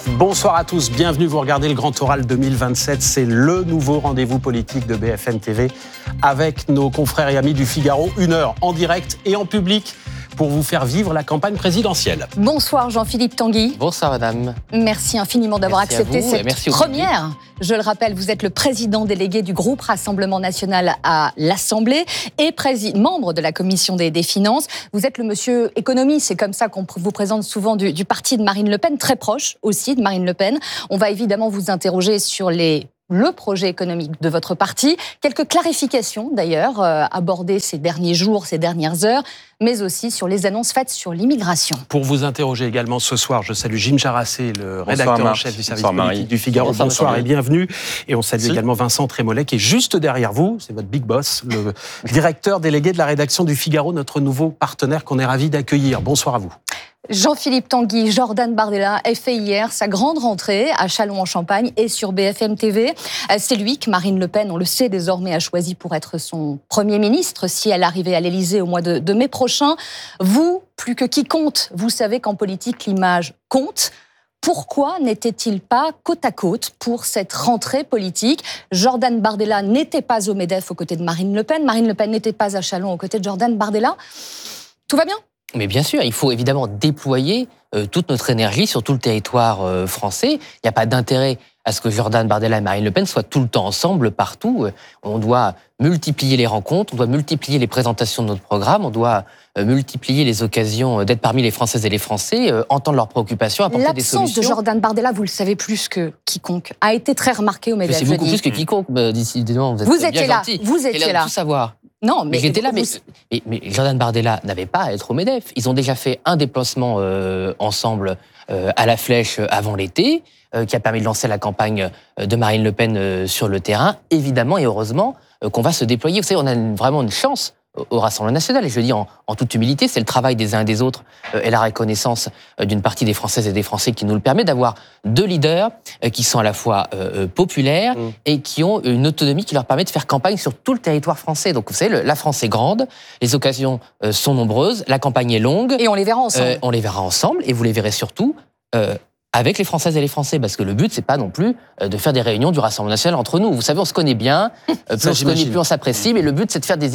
Bonsoir à tous, bienvenue, vous regardez le Grand Oral 2027, c'est le nouveau rendez-vous politique de BFM TV avec nos confrères et amis du Figaro, 1 heure en direct et en public pour vous faire vivre la campagne présidentielle. Bonsoir Jean-Philippe Tanguy. Bonsoir madame. Merci infiniment d'avoir accepté cette première. Je le rappelle, vous êtes le président délégué du groupe Rassemblement National à l'Assemblée et membre de la commission des finances. Vous êtes le monsieur économie, c'est comme ça qu'on vous présente souvent du parti de Marine Le Pen, très proche aussi de Marine Le Pen. On va évidemment vous interroger sur le projet économique de votre parti. Quelques clarifications d'ailleurs abordées ces derniers jours, ces dernières heures, mais aussi sur les annonces faites sur l'immigration. Pour vous interroger également ce soir, je salue Jim Jarassé, le rédacteur en chef du service politique du Figaro. Bonsoir et bienvenue. Et on salue également Vincent Trémollet qui est juste derrière vous, c'est votre big boss, le directeur délégué de la rédaction du Figaro, notre nouveau partenaire qu'on est ravis d'accueillir. Bonsoir à vous. Jean-Philippe Tanguy, Jordan Bardella a fait hier sa grande rentrée à Châlons-en-Champagne et sur BFM TV. C'est lui que Marine Le Pen, on le sait désormais, a choisi pour être son Premier ministre si elle arrivait à l'Élysée au mois de mai prochain. Vous, plus que quiconque, vous savez qu'en politique, l'image compte. Pourquoi n'était-il pas côte à côte pour cette rentrée politique ? Jordan Bardella n'était pas au MEDEF aux côtés de Marine Le Pen. Marine Le Pen n'était pas à Châlons aux côtés de Jordan Bardella. Tout va bien ? Mais bien sûr, il faut évidemment déployer toute notre énergie sur tout le territoire français. Il n'y a pas d'intérêt à ce que Jordan Bardella et Marine Le Pen soient tout le temps ensemble, partout. On doit multiplier les rencontres, on doit multiplier les présentations de notre programme, on doit multiplier les occasions d'être parmi les Françaises et les Français, entendre leurs préoccupations, apporter des solutions. L'absence de Jordan Bardella, vous le savez plus que quiconque, a été très remarquée au MEDEF. C'est beaucoup plus que quiconque, décidément. Vous étiez là, vous étiez là. Tout savoir. Non, mais j'étais là, mais Jordan Bardella n'avait pas à être au MEDEF. Ils ont déjà fait un déplacement ensemble à la Flèche avant l'été, qui a permis de lancer la campagne de Marine Le Pen sur le terrain. Évidemment et heureusement qu'on va se déployer. Vous savez, on a vraiment une chance au Rassemblement National, et je le dis en toute humilité, c'est le travail des uns et des autres et la reconnaissance d'une partie des Françaises et des Français qui nous le permet d'avoir deux leaders qui sont à la fois populaires et qui ont une autonomie qui leur permet de faire campagne sur tout le territoire français. Donc vous savez, la France est grande, les occasions sont nombreuses, la campagne est longue. Et on les verra ensemble. On les verra ensemble, et vous les verrez surtout avec les Françaises et les Français, parce que le but, c'est pas non plus de faire des réunions du Rassemblement National entre nous. Vous savez, on se connaît bien, plus on se connaît, plus on s'apprécie, mais le but, c'est de faire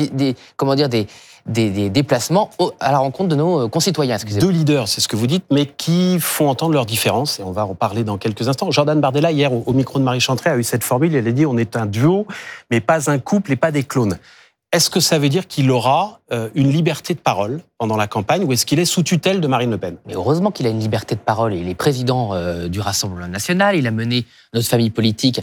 des déplacements à la rencontre de nos concitoyens. Deux leaders, c'est ce que vous dites, mais qui font entendre leurs différences, et on va en parler dans quelques instants. Jordan Bardella, hier, au micro de Marie Chantrey, a eu cette formule, elle a dit « on est un duo, mais pas un couple et pas des clones ». Est-ce que ça veut dire qu'il aura une liberté de parole pendant la campagne, ou est-ce qu'il est sous tutelle de Marine Le Pen ? Mais heureusement qu'il a une liberté de parole. Il est président du Rassemblement National. Il a mené notre famille politique,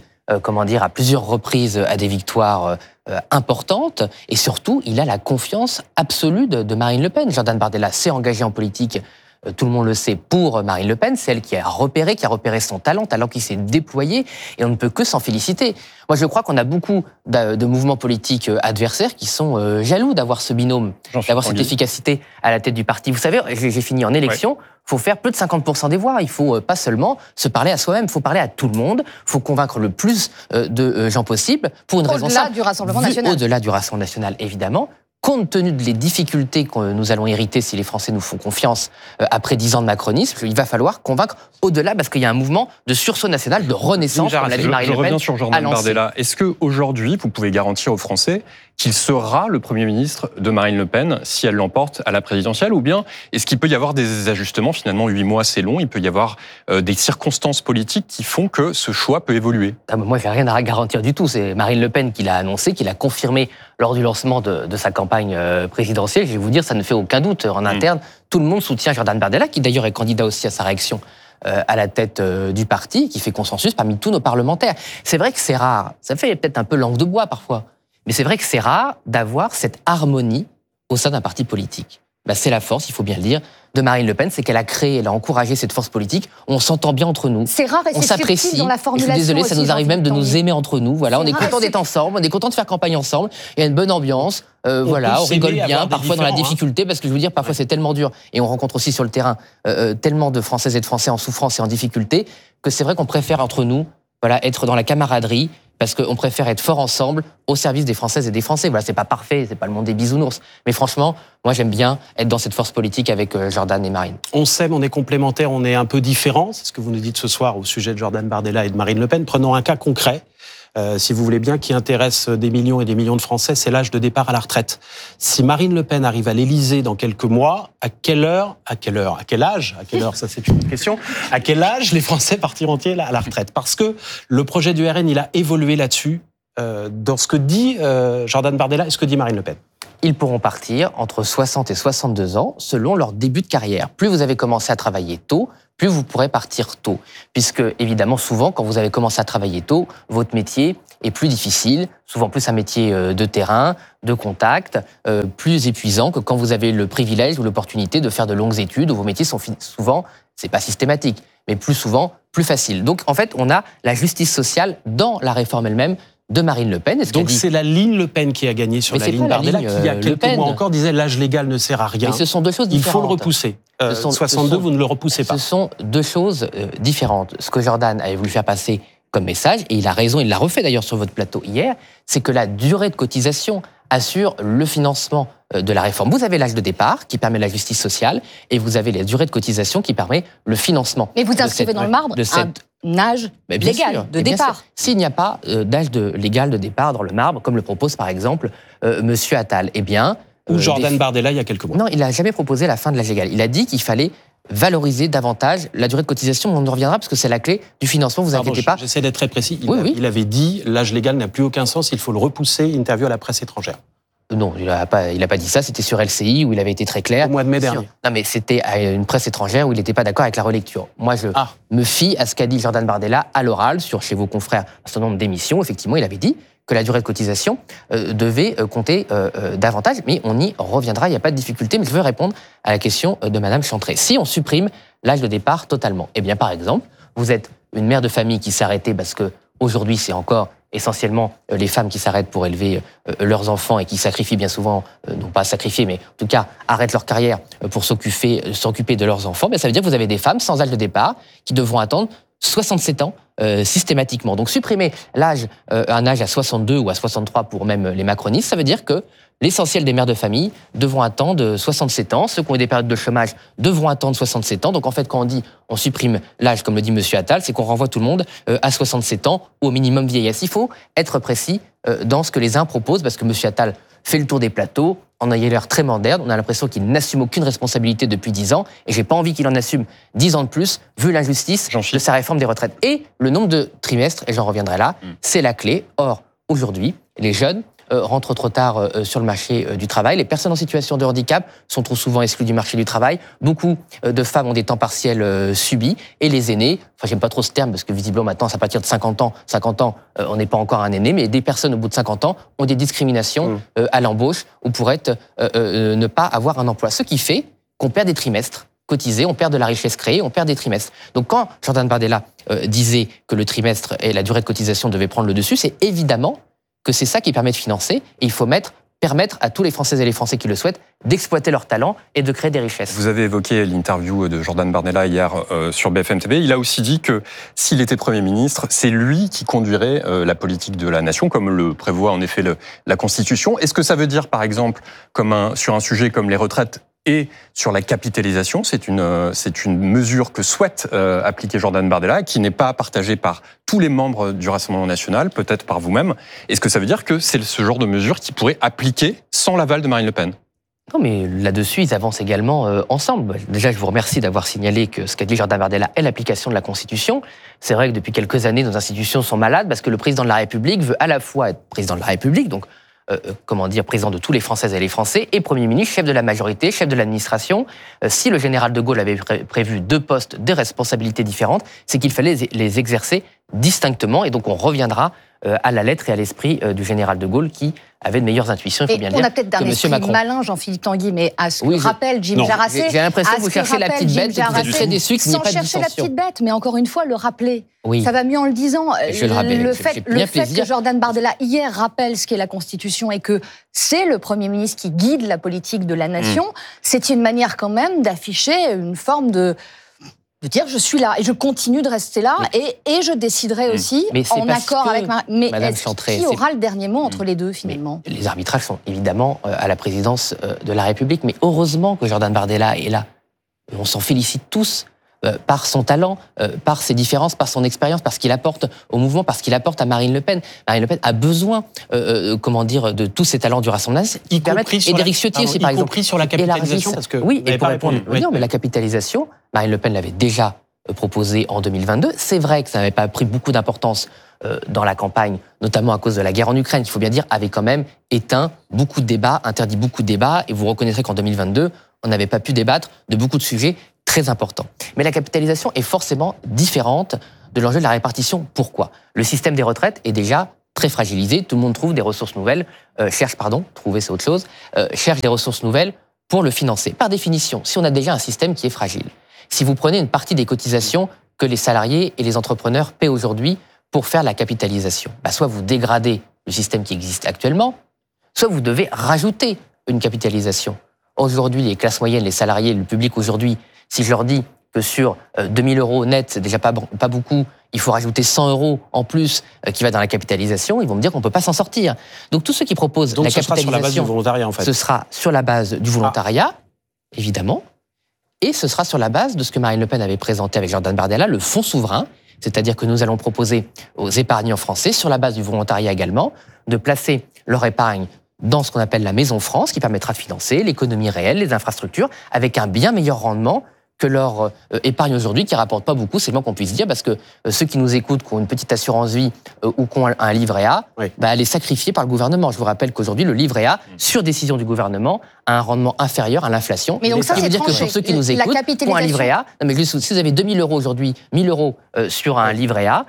à plusieurs reprises à des victoires importantes. Et surtout, il a la confiance absolue de Marine Le Pen. Jordan Bardella s'est engagé en politique, tout le monde le sait, pour Marine Le Pen. C'est elle qui a repéré son talent qui s'est déployé, et on ne peut que s'en féliciter. Moi, je crois qu'on a beaucoup de mouvements politiques adversaires qui sont jaloux d'avoir ce binôme, d'avoir cette efficacité à la tête du parti. Vous savez, j'ai fini en élection, il faut faire plus de 50% des voix. Il faut pas seulement se parler à soi-même, il faut parler à tout le monde, il faut convaincre le plus de gens possible, pour une raison simple. Au-delà du Rassemblement National. Au-delà du Rassemblement National, évidemment. Compte tenu des difficultés que nous allons hériter si les Français nous font confiance après 10 ans de macronisme, il va falloir convaincre au-delà, parce qu'il y a un mouvement de sursaut national, de renaissance, comme l'a dit Marine Le Pen. Je reviens sur Jordan Bardella. Est-ce qu'aujourd'hui, vous pouvez garantir aux Français qu'il sera le Premier ministre de Marine Le Pen si elle l'emporte à la présidentielle, ou bien est-ce qu'il peut y avoir des ajustements ? Finalement, 8 mois, c'est long. Il peut y avoir des circonstances politiques qui font que ce choix peut évoluer. Moi, je n'ai rien à garantir du tout. C'est Marine Le Pen qui l'a annoncé, qui l'a confirmé lors du lancement de sa campagne présidentielle. Je vais vous dire, ça ne fait aucun doute. En interne, tout le monde soutient Jordan Bardella, qui d'ailleurs est candidat aussi à sa réélection à la tête du parti, qui fait consensus parmi tous nos parlementaires. C'est vrai que c'est rare. Ça fait peut-être un peu langue de bois parfois. Mais c'est vrai que c'est rare d'avoir cette harmonie au sein d'un parti politique. C'est la force, il faut bien le dire, de Marine Le Pen, c'est qu'elle a encouragé cette force politique. On s'entend bien entre nous. C'est rare et on c'est s'apprécie. Dans la formulation. Je suis désolé, ça nous arrive même de nous aimer entre nous. Voilà, on est content d'être ensemble, on est content de faire campagne ensemble. Il y a une bonne ambiance. On rigole bien, parfois dans la difficulté, parce que je veux dire, parfois c'est tellement dur, et on rencontre aussi sur le terrain tellement de Françaises et de Français en souffrance et en difficulté, que c'est vrai qu'on préfère entre nous, être dans la camaraderie, parce qu'on préfère être fort ensemble au service des Françaises et des Français. Voilà, c'est pas parfait, c'est pas le monde des bisounours. Mais franchement, moi j'aime bien être dans cette force politique avec Jordan et Marine. On s'aime, on est complémentaires, on est un peu différents. C'est ce que vous nous dites ce soir au sujet de Jordan Bardella et de Marine Le Pen. Prenons un cas concret. Si vous voulez bien, qui intéresse des millions et des millions de Français, c'est l'âge de départ à la retraite. Si Marine Le Pen arrive à l'Élysée dans quelques mois, à quel âge, ça c'est une question, à quel âge les Français partiront-ils à la retraite? Parce que le projet du RN, il a évolué là-dessus, dans ce que dit Jordan Bardella et ce que dit Marine Le Pen. Ils pourront partir entre 60 et 62 ans selon leur début de carrière. Plus vous avez commencé à travailler tôt, plus vous pourrez partir tôt. Puisque, évidemment, souvent, quand vous avez commencé à travailler tôt, votre métier est plus difficile, souvent plus un métier de terrain, de contact, plus épuisant que quand vous avez le privilège ou l'opportunité de faire de longues études où vos métiers sont souvent, c'est pas systématique, mais plus souvent, plus faciles. Donc, en fait, on a la justice sociale dans la réforme elle-même de Marine Le Pen. Donc c'est la ligne Le Pen qui a gagné sur la ligne Bardella, qui il y a quelques mois encore disait l'âge légal ne sert à rien. Mais ce sont deux choses différentes. Il faut le repousser. 62, vous ne le repoussez pas. Ce sont deux choses différentes. Ce que Jordan avait voulu faire passer comme message, et il a raison, il l'a refait d'ailleurs sur votre plateau hier, c'est que la durée de cotisation assure le financement de la réforme. Vous avez l'âge de départ qui permet la justice sociale, et vous avez la durée de cotisation qui permet le financement. Mais vous inscrivez dans le marbre un âge légal de départ. S'il n'y a pas d'âge légal de départ dans le marbre, comme le propose par exemple Monsieur Attal, eh bien... Ou Jordan Bardella il y a quelques mois. Non, il n'a jamais proposé la fin de l'âge légal. Il a dit qu'il fallait valoriser davantage la durée de cotisation. On en reviendra parce que c'est la clé du financement, vous inquiétez pas. J'essaie d'être très précis. Il avait dit l'âge légal n'a plus aucun sens, il faut le repousser. Interview à la presse étrangère. Non, il n'a pas dit ça, c'était sur LCI où il avait été très clair. Au mois de mai dernier. Non, mais c'était à une presse étrangère où il n'était pas d'accord avec la relecture. Moi, je me fie à ce qu'a dit Jordan Bardella à l'oral sur chez vos confrères un certain nombre d'émissions. Effectivement, il avait dit que la durée de cotisation devait compter davantage, mais on y reviendra, il n'y a pas de difficulté. Mais je veux répondre à la question de Madame Chantrey. Si on supprime l'âge de départ totalement, eh bien, par exemple, vous êtes une mère de famille qui s'est arrêtée parce que aujourd'hui, c'est encore essentiellement les femmes qui s'arrêtent pour élever leurs enfants et qui sacrifient bien souvent, non pas sacrifier, mais en tout cas arrêtent leur carrière pour s'occuper de leurs enfants, ça veut dire que vous avez des femmes sans âge de départ qui devront attendre 67 ans systématiquement. Donc supprimer un âge à 62 ou à 63 pour même les macronistes, ça veut dire que l'essentiel des mères de famille devront attendre 67 ans. Ceux qui ont eu des périodes de chômage devront attendre 67 ans. Donc en fait, quand on dit on supprime l'âge, comme le dit Monsieur Attal, c'est qu'on renvoie tout le monde à 67 ans ou au minimum vieillesse. Il faut être précis dans ce que les uns proposent, parce que Monsieur Attal fait le tour des plateaux, en ayant l'air très moderne. On a l'impression qu'il n'assume aucune responsabilité depuis 10 ans, et j'ai pas envie qu'il en assume 10 ans de plus, vu l'injustice de sa réforme des retraites. Et le nombre de trimestres, et j'en reviendrai là, c'est la clé. Or, aujourd'hui, les jeunes rentrent trop tard sur le marché du travail. Les personnes en situation de handicap sont trop souvent exclues du marché du travail. Beaucoup de femmes ont des temps partiels subis. Et les aînés, enfin j'aime pas trop ce terme parce que visiblement maintenant, c'est à partir de 50 ans, on n'est pas encore un aîné, mais des personnes au bout de 50 ans ont des discriminations à l'embauche ou pourraient ne pas avoir un emploi. Ce qui fait qu'on perd des trimestres cotisés, on perd de la richesse créée, on perd des trimestres. Donc quand Jordan Bardella disait que le trimestre et la durée de cotisation devaient prendre le dessus, c'est évidemment que c'est ça qui permet de financer, et il faut permettre à tous les Françaises et les Français qui le souhaitent d'exploiter leurs talents et de créer des richesses. Vous avez évoqué l'interview de Jordan Bardella hier sur BFM TV. Il a aussi dit que s'il était Premier ministre, c'est lui qui conduirait la politique de la nation, comme le prévoit en effet la Constitution. Est-ce que ça veut dire, par exemple, sur un sujet comme les retraites et sur la capitalisation, c'est une mesure que souhaite appliquer Jordan Bardella, qui n'est pas partagée par tous les membres du Rassemblement national, peut-être par vous-même. Est-ce que ça veut dire que c'est ce genre de mesure qui pourrait appliquer sans l'aval de Marine Le Pen ? Non, mais là-dessus, ils avancent également ensemble. Déjà, je vous remercie d'avoir signalé que ce qu'a dit Jordan Bardella est l'application de la Constitution. C'est vrai que depuis quelques années, nos institutions sont malades parce que le président de la République veut à la fois être président de la République, donc président de tous les Françaises et les Français, et Premier ministre, chef de la majorité, chef de l'administration. Si le général de Gaulle avait prévu 2 postes, 2 responsabilités différentes, c'est qu'il fallait les exercer distinctement, et donc on reviendra à la lettre et à l'esprit du général de Gaulle qui avait de meilleures intuitions, il faut bien le dire. On a peut-être d'un esprit malin, Jean-Philippe Tanguy, mais à ce que rappelle Jim Jarassé... J'ai l'impression que vous cherchez la petite bête, vous êtes très déçu qu'il n'y ait pas de dissension. Sans chercher la petite bête, mais encore une fois, le rappeler. Oui. Ça va mieux en le disant. Le fait que Jordan Bardella, hier, rappelle ce qu'est la Constitution et que c'est le Premier ministre qui guide la politique de la nation, c'est une manière quand même d'afficher une forme de de dire je suis là et je continue de rester là et je déciderai aussi en accord avec mais Madame Chantrey, qui aura le dernier mot entre les deux finalement? Les arbitrages sont évidemment à la présidence de la République, mais heureusement que Jordan Bardella est là. On s'en félicite tous par son talent, par ses différences, par son expérience, par ce qu'il apporte au mouvement, par ce qu'il apporte à Marine Le Pen. Marine Le Pen a besoin, de tous ces talents du Rassemblement national, et d'Éric Ciotti aussi, par exemple. Y compris sur la capitalisation, parce que oui, et pour répondre, oui. non, mais la capitalisation, Marine Le Pen l'avait déjà proposé en 2022. C'est vrai que ça n'avait pas pris beaucoup d'importance dans la campagne, notamment à cause de la guerre en Ukraine, qu'il faut bien dire, avait quand même éteint beaucoup de débats, interdit beaucoup de débats, et vous reconnaîtrez qu'en 2022, on n'avait pas pu débattre de beaucoup de sujets très importants. Mais la capitalisation est forcément différente de l'enjeu de la répartition. Pourquoi ? Le système des retraites est déjà très fragilisé, tout le monde trouve des ressources nouvelles, trouver c'est autre chose, cherche des ressources nouvelles pour le financer. Par définition, si on a déjà un système qui est fragile, si vous prenez une partie des cotisations que les salariés et les entrepreneurs paient aujourd'hui pour faire la capitalisation, soit vous dégradez le système qui existe actuellement, soit vous devez rajouter une capitalisation. Aujourd'hui, les classes moyennes, les salariés, le public aujourd'hui, si je leur dis que sur 2 000 euros net, c'est déjà pas beaucoup, il faut rajouter 100 euros en plus qui va dans la capitalisation, ils vont me dire qu'on ne peut pas s'en sortir. Donc tous ceux qui proposent la capitalisation... ce sera sur la base du volontariat, en fait. Ce sera sur la base du volontariat, évidemment, et ce sera sur la base de ce que Marine Le Pen avait présenté avec Jordan Bardella, le fonds souverain, c'est-à-dire que nous allons proposer aux épargnants français, sur la base du volontariat également, de placer leur épargne dans ce qu'on appelle la Maison France, qui permettra de financer l'économie réelle, les infrastructures, avec un bien meilleur rendement que leur épargne aujourd'hui, qui ne rapporte pas beaucoup, c'est le moins qu'on puisse dire, parce que ceux qui nous écoutent, qui ont une petite assurance vie ou qui ont un livret A, elle est sacrifiée par le gouvernement. Je vous rappelle qu'aujourd'hui, le livret A, sur décision du gouvernement, a un rendement inférieur à l'inflation. Mais donc ça, c'est dire que pour ceux qui nous écoutent, pour un livret A, non mais juste, si vous avez 2 000 euros aujourd'hui, 1 000 euros sur un livret A,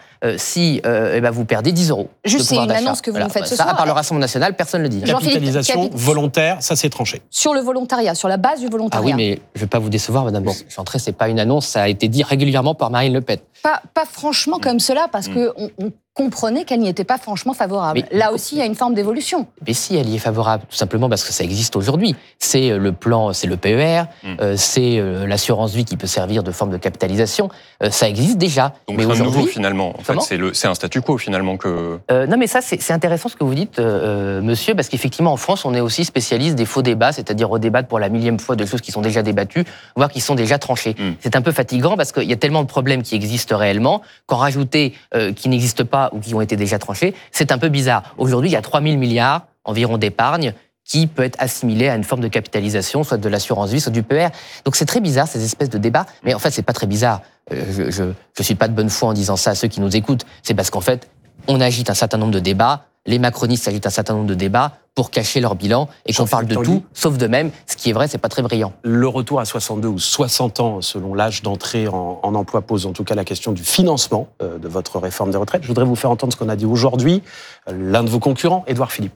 vous perdez 10 euros. Juste, c'est une annonce que vous nous faites ce soir. Ça, par le Rassemblement national, personne ne le dit. Capitalisation volontaire, ça c'est tranché. Sur le volontariat, sur la base du volontariat. Ah oui, mais je ne vais pas vous décevoir, madame Chantrey, c'est pas une annonce, ça a été dit régulièrement par Marine Le Pen. Pas franchement comme cela, parce qu'on comprenait qu'elle n'y était pas franchement favorable. Mais, là aussi, il y a une forme d'évolution. Mais si, elle y est favorable, tout simplement parce que ça existe aujourd'hui. C'est le plan, c'est le PER, c'est l'assurance vie qui peut servir de forme de capitalisation. Ça existe déjà. Donc mais c'est nouveau finalement. En fait, c'est un statu quo finalement que... non mais ça, c'est intéressant ce que vous dites, monsieur, parce qu'effectivement en France, on est aussi spécialiste des faux débats, c'est-à-dire redébattre pour la millième fois de choses qui sont déjà débattues, voire qui sont déjà tranchées. C'est un peu fatigant parce qu'il y a tellement de problèmes qui existent réellement qu'en rajouter qui n'existent pas ou qui ont été déjà tranchés, c'est un peu bizarre. Aujourd'hui, il y a 3 000 milliards environ d'épargne qui peut être assimilé à une forme de capitalisation, soit de l'assurance vie, soit du PER. Donc c'est très bizarre, ces espèces de débats. Mais en fait, c'est pas très bizarre. Je suis pas de bonne foi en disant ça à ceux qui nous écoutent. C'est parce qu'en fait, on agite un certain nombre de débats, les macronistes agitent un certain nombre de débats pour cacher leur bilan et qu'on parle de tout, sauf d'eux-mêmes. Ce qui est vrai, c'est pas très brillant. Le retour à 62 ou 60 ans, selon l'âge d'entrée en emploi, pose en tout cas la question du financement de votre réforme des retraites. Je voudrais vous faire entendre ce qu'on a dit aujourd'hui. L'un de vos concurrents, Édouard Philippe.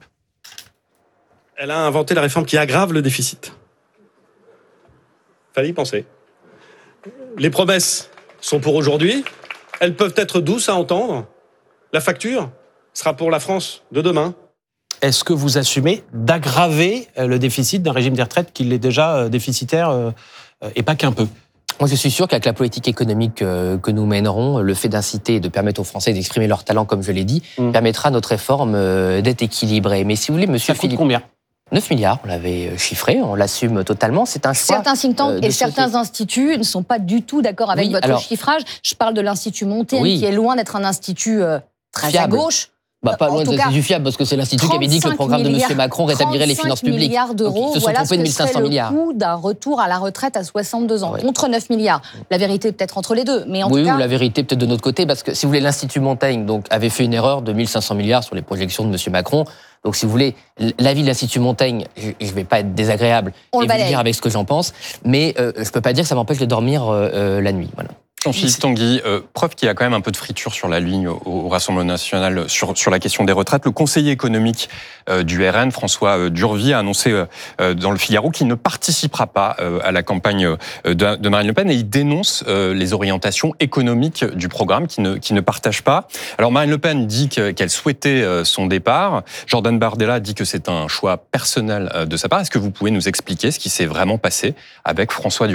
Elle a inventé la réforme qui aggrave le déficit. Fallait y penser. Les promesses sont pour aujourd'hui. Elles peuvent être douces à entendre. La facture sera pour la France de demain. Est-ce que vous assumez d'aggraver le déficit d'un régime des retraites qui est déjà déficitaire et pas qu'un peu ? Moi, je suis sûr qu'avec la politique économique que nous mènerons, le fait d'inciter et de permettre aux Français d'exprimer leur talent, comme je l'ai dit, permettra à notre réforme d'être équilibrée. Mais si vous voulez, monsieur Philippe... Ça coûte combien ? 9 milliards, on l'avait chiffré, on l'assume totalement, c'est un choix. Certains think tanks et certains instituts ne sont pas du tout d'accord avec votre chiffrage. Je parle de l'Institut Montaigne, qui est loin d'être un institut très fiable. À gauche. Pas loin d'être du fiable, parce que c'est l'Institut qui avait dit que le programme de M. Macron rétablirait les finances publiques. 35 milliards d'euros, voilà ce que serait le coût d'un retour à la retraite à 62 ans, contre 9 milliards. La vérité peut-être entre les deux, mais en tout cas... Oui, ou la vérité peut-être de notre côté, parce que si vous voulez, l'Institut Montaigne avait fait une erreur de 1 500 milliards sur les projections de M. Macron. Donc si vous voulez, l'avis de l'Institut Montaigne, je ne vais pas être désagréable et vous dire avec ce que j'en pense, mais je ne peux pas dire que ça m'empêche de dormir la nuit. Voilà. Jean-Philippe Tanguy, preuve qu'il y a quand même un peu de friture sur la ligne au Rassemblement national sur la question des retraites. Le conseiller économique du RN, François Durvy, a annoncé dans le Figaro qu'il ne participera pas à la campagne de Marine Le Pen et il dénonce les orientations économiques du programme qu'il ne partage pas. Alors Marine Le Pen dit qu'elle souhaitait son départ. Jordan Bardella dit que c'est un choix personnel de sa part. Est-ce que vous pouvez nous expliquer ce qui s'est vraiment passé avec François Durvy ?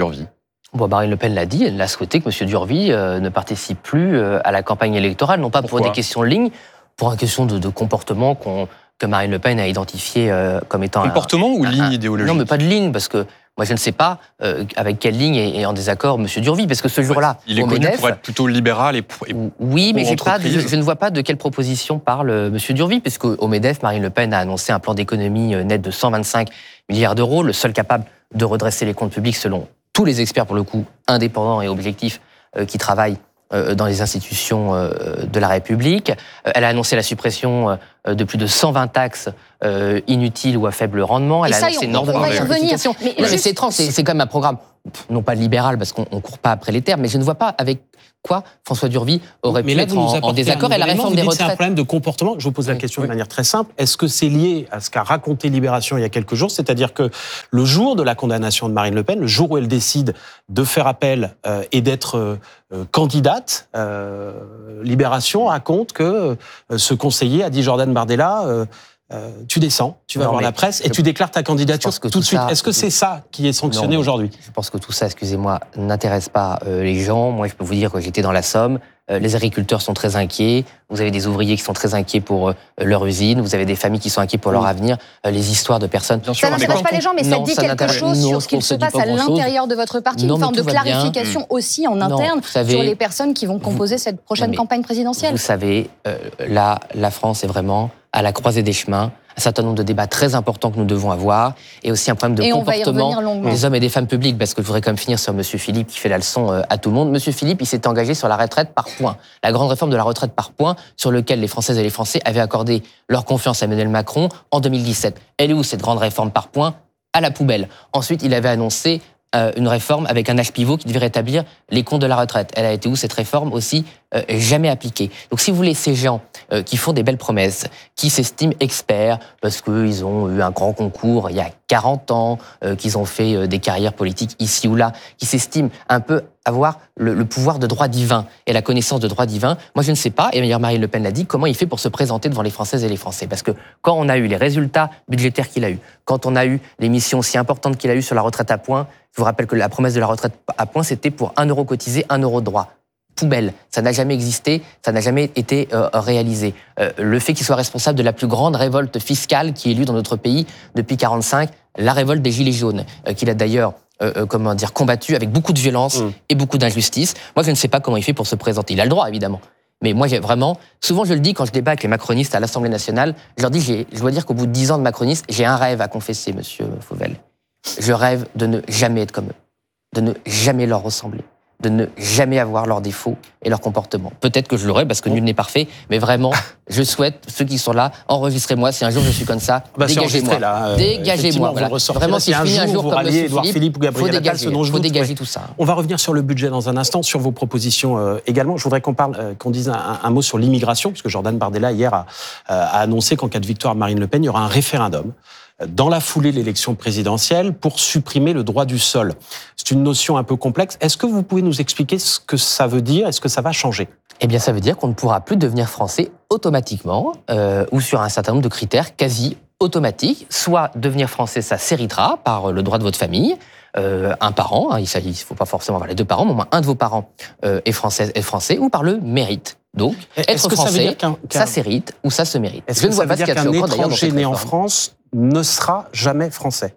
Bon, Marine Le Pen l'a dit, elle a souhaité que M. Durvy ne participe plus à la campagne électorale, non pas pour des questions de ligne, pour une question de comportement que Marine Le Pen a identifié comme étant... Comportement ou ligne idéologique? Non, mais pas de ligne, parce que moi, je ne sais pas avec quelle ligne est en désaccord M. Durvy, parce que ce jour-là, il est connu pour être plutôt libéral et oui, mais je ne vois pas de quelle proposition parle M. Durvy, puisque au MEDEF, Marine Le Pen a annoncé un plan d'économie net de 125 milliards d'euros, le seul capable de redresser les comptes publics selon tous les experts, pour le coup, indépendants et objectifs, qui travaillent dans les institutions de la République. Elle a annoncé la suppression de plus de 120 taxes inutiles ou à faible rendement. Elle a annoncé énormément de simplifications. Mais c'est étrange, c'est quand même un programme, non pas libéral, parce qu'on ne court pas après les termes, mais je ne vois pas avec quoi François Durvy aurait pu être en désaccord. Et la réforme des retraites... C'est un problème de comportement. Je vous pose la question de manière très simple. Est-ce que c'est lié à ce qu'a raconté Libération il y a quelques jours? C'est-à-dire que le jour de la condamnation de Marine Le Pen, le jour où elle décide de faire appel et d'être candidate, Libération raconte que ce conseiller a dit Jordan Bardella... tu descends, tu vas voir la presse et tu déclares ta candidature tout de suite. Est-ce que c'est ça qui est sanctionné aujourd'hui? Je pense que tout ça, excusez-moi, n'intéresse pas les gens. Moi, je peux vous dire que j'étais dans la Somme. Les agriculteurs sont très inquiets. Vous avez des ouvriers qui sont très inquiets pour leur usine. Vous avez des familles qui sont inquiets pour leur avenir. Les histoires de personnes... Ça n'intéresse pas les gens, mais ça dit quelque chose sur ce qu'il se passe à l'intérieur de votre parti. Une forme de clarification aussi en interne sur les personnes qui vont composer cette prochaine campagne présidentielle. Vous savez, là, la France est vraiment à la croisée des chemins. Un certain nombre de débats très importants que nous devons avoir, et aussi un problème de comportement des hommes et des femmes publics, parce que je voudrais quand même finir sur M. Philippe qui fait la leçon à tout le monde. M. Philippe, il s'est engagé sur la retraite par points, la grande réforme de la retraite par points, sur lequel les Françaises et les Français avaient accordé leur confiance à Emmanuel Macron en 2017. Elle est où cette grande réforme par points? À la poubelle. Ensuite, il avait annoncé une réforme avec un âge pivot qui devait rétablir les comptes de la retraite. Elle a été où cette réforme aussi? Jamais appliquée. Donc si vous voulez, ces gens qui font des belles promesses, qui s'estiment experts parce qu'ils ont eu un grand concours il y a 40 ans, qu'ils ont fait des carrières politiques ici ou là, qui s'estiment un peu avoir le pouvoir de droit divin et la connaissance de droit divin, moi je ne sais pas, et d'ailleurs Marine Le Pen l'a dit, comment il fait pour se présenter devant les Françaises et les Français. Parce que quand on a eu les résultats budgétaires qu'il a eu, quand on a eu les missions aussi importantes qu'il a eues sur la retraite à points, je vous rappelle que la promesse de la retraite à points, c'était pour 1 euro cotisé, 1 euro de droit. Poubelle. Ça n'a jamais existé, ça n'a jamais été réalisé. Le fait qu'il soit responsable de la plus grande révolte fiscale qui ait lieu dans notre pays depuis 1945, la révolte des Gilets jaunes, qu'il a d'ailleurs combattu avec beaucoup de violence et beaucoup d'injustice. Moi, je ne sais pas comment il fait pour se présenter. Il a le droit, évidemment. Mais moi, j'ai vraiment... Souvent, je le dis quand je débat avec les macronistes à l'Assemblée nationale, je leur dis, je dois dire qu'au bout de 10 ans de macronisme, j'ai un rêve à confesser, monsieur Fauvel. Je rêve de ne jamais être comme eux, de ne jamais leur ressembler, de ne jamais avoir leurs défauts et leurs comportements. Peut-être que je l'aurai parce que nul n'est parfait, mais vraiment, je souhaite, ceux qui sont là, enregistrez-moi, si un jour je suis comme ça, dégagez-moi. Dégagez-moi. Voilà. Vraiment, si je finis un jour comme M. Philippe ou Gabriel Attal, faut dégager tout ça. On va revenir sur le budget dans un instant, sur vos propositions également. Je voudrais qu'on dise un mot sur l'immigration, puisque Jordan Bardella, hier, a annoncé qu'en cas de victoire de Marine Le Pen, il y aura un référendum dans la foulée de l'élection présidentielle pour supprimer le droit du sol. C'est une notion un peu complexe. Est-ce que vous pouvez nous expliquer ce que ça veut dire? Est-ce que ça va changer? Eh bien, ça veut dire qu'on ne pourra plus devenir français automatiquement ou sur un certain nombre de critères quasi automatiques. Soit devenir français, ça s'héritera par le droit de votre famille, un parent, il ne faut pas forcément avoir les deux parents, mais au moins un de vos parents est français, ou par le mérite. Donc, être français, ça s'hérite ou ça se mérite. Est-ce que ça veut dire qu'un étranger né en France ne sera jamais français?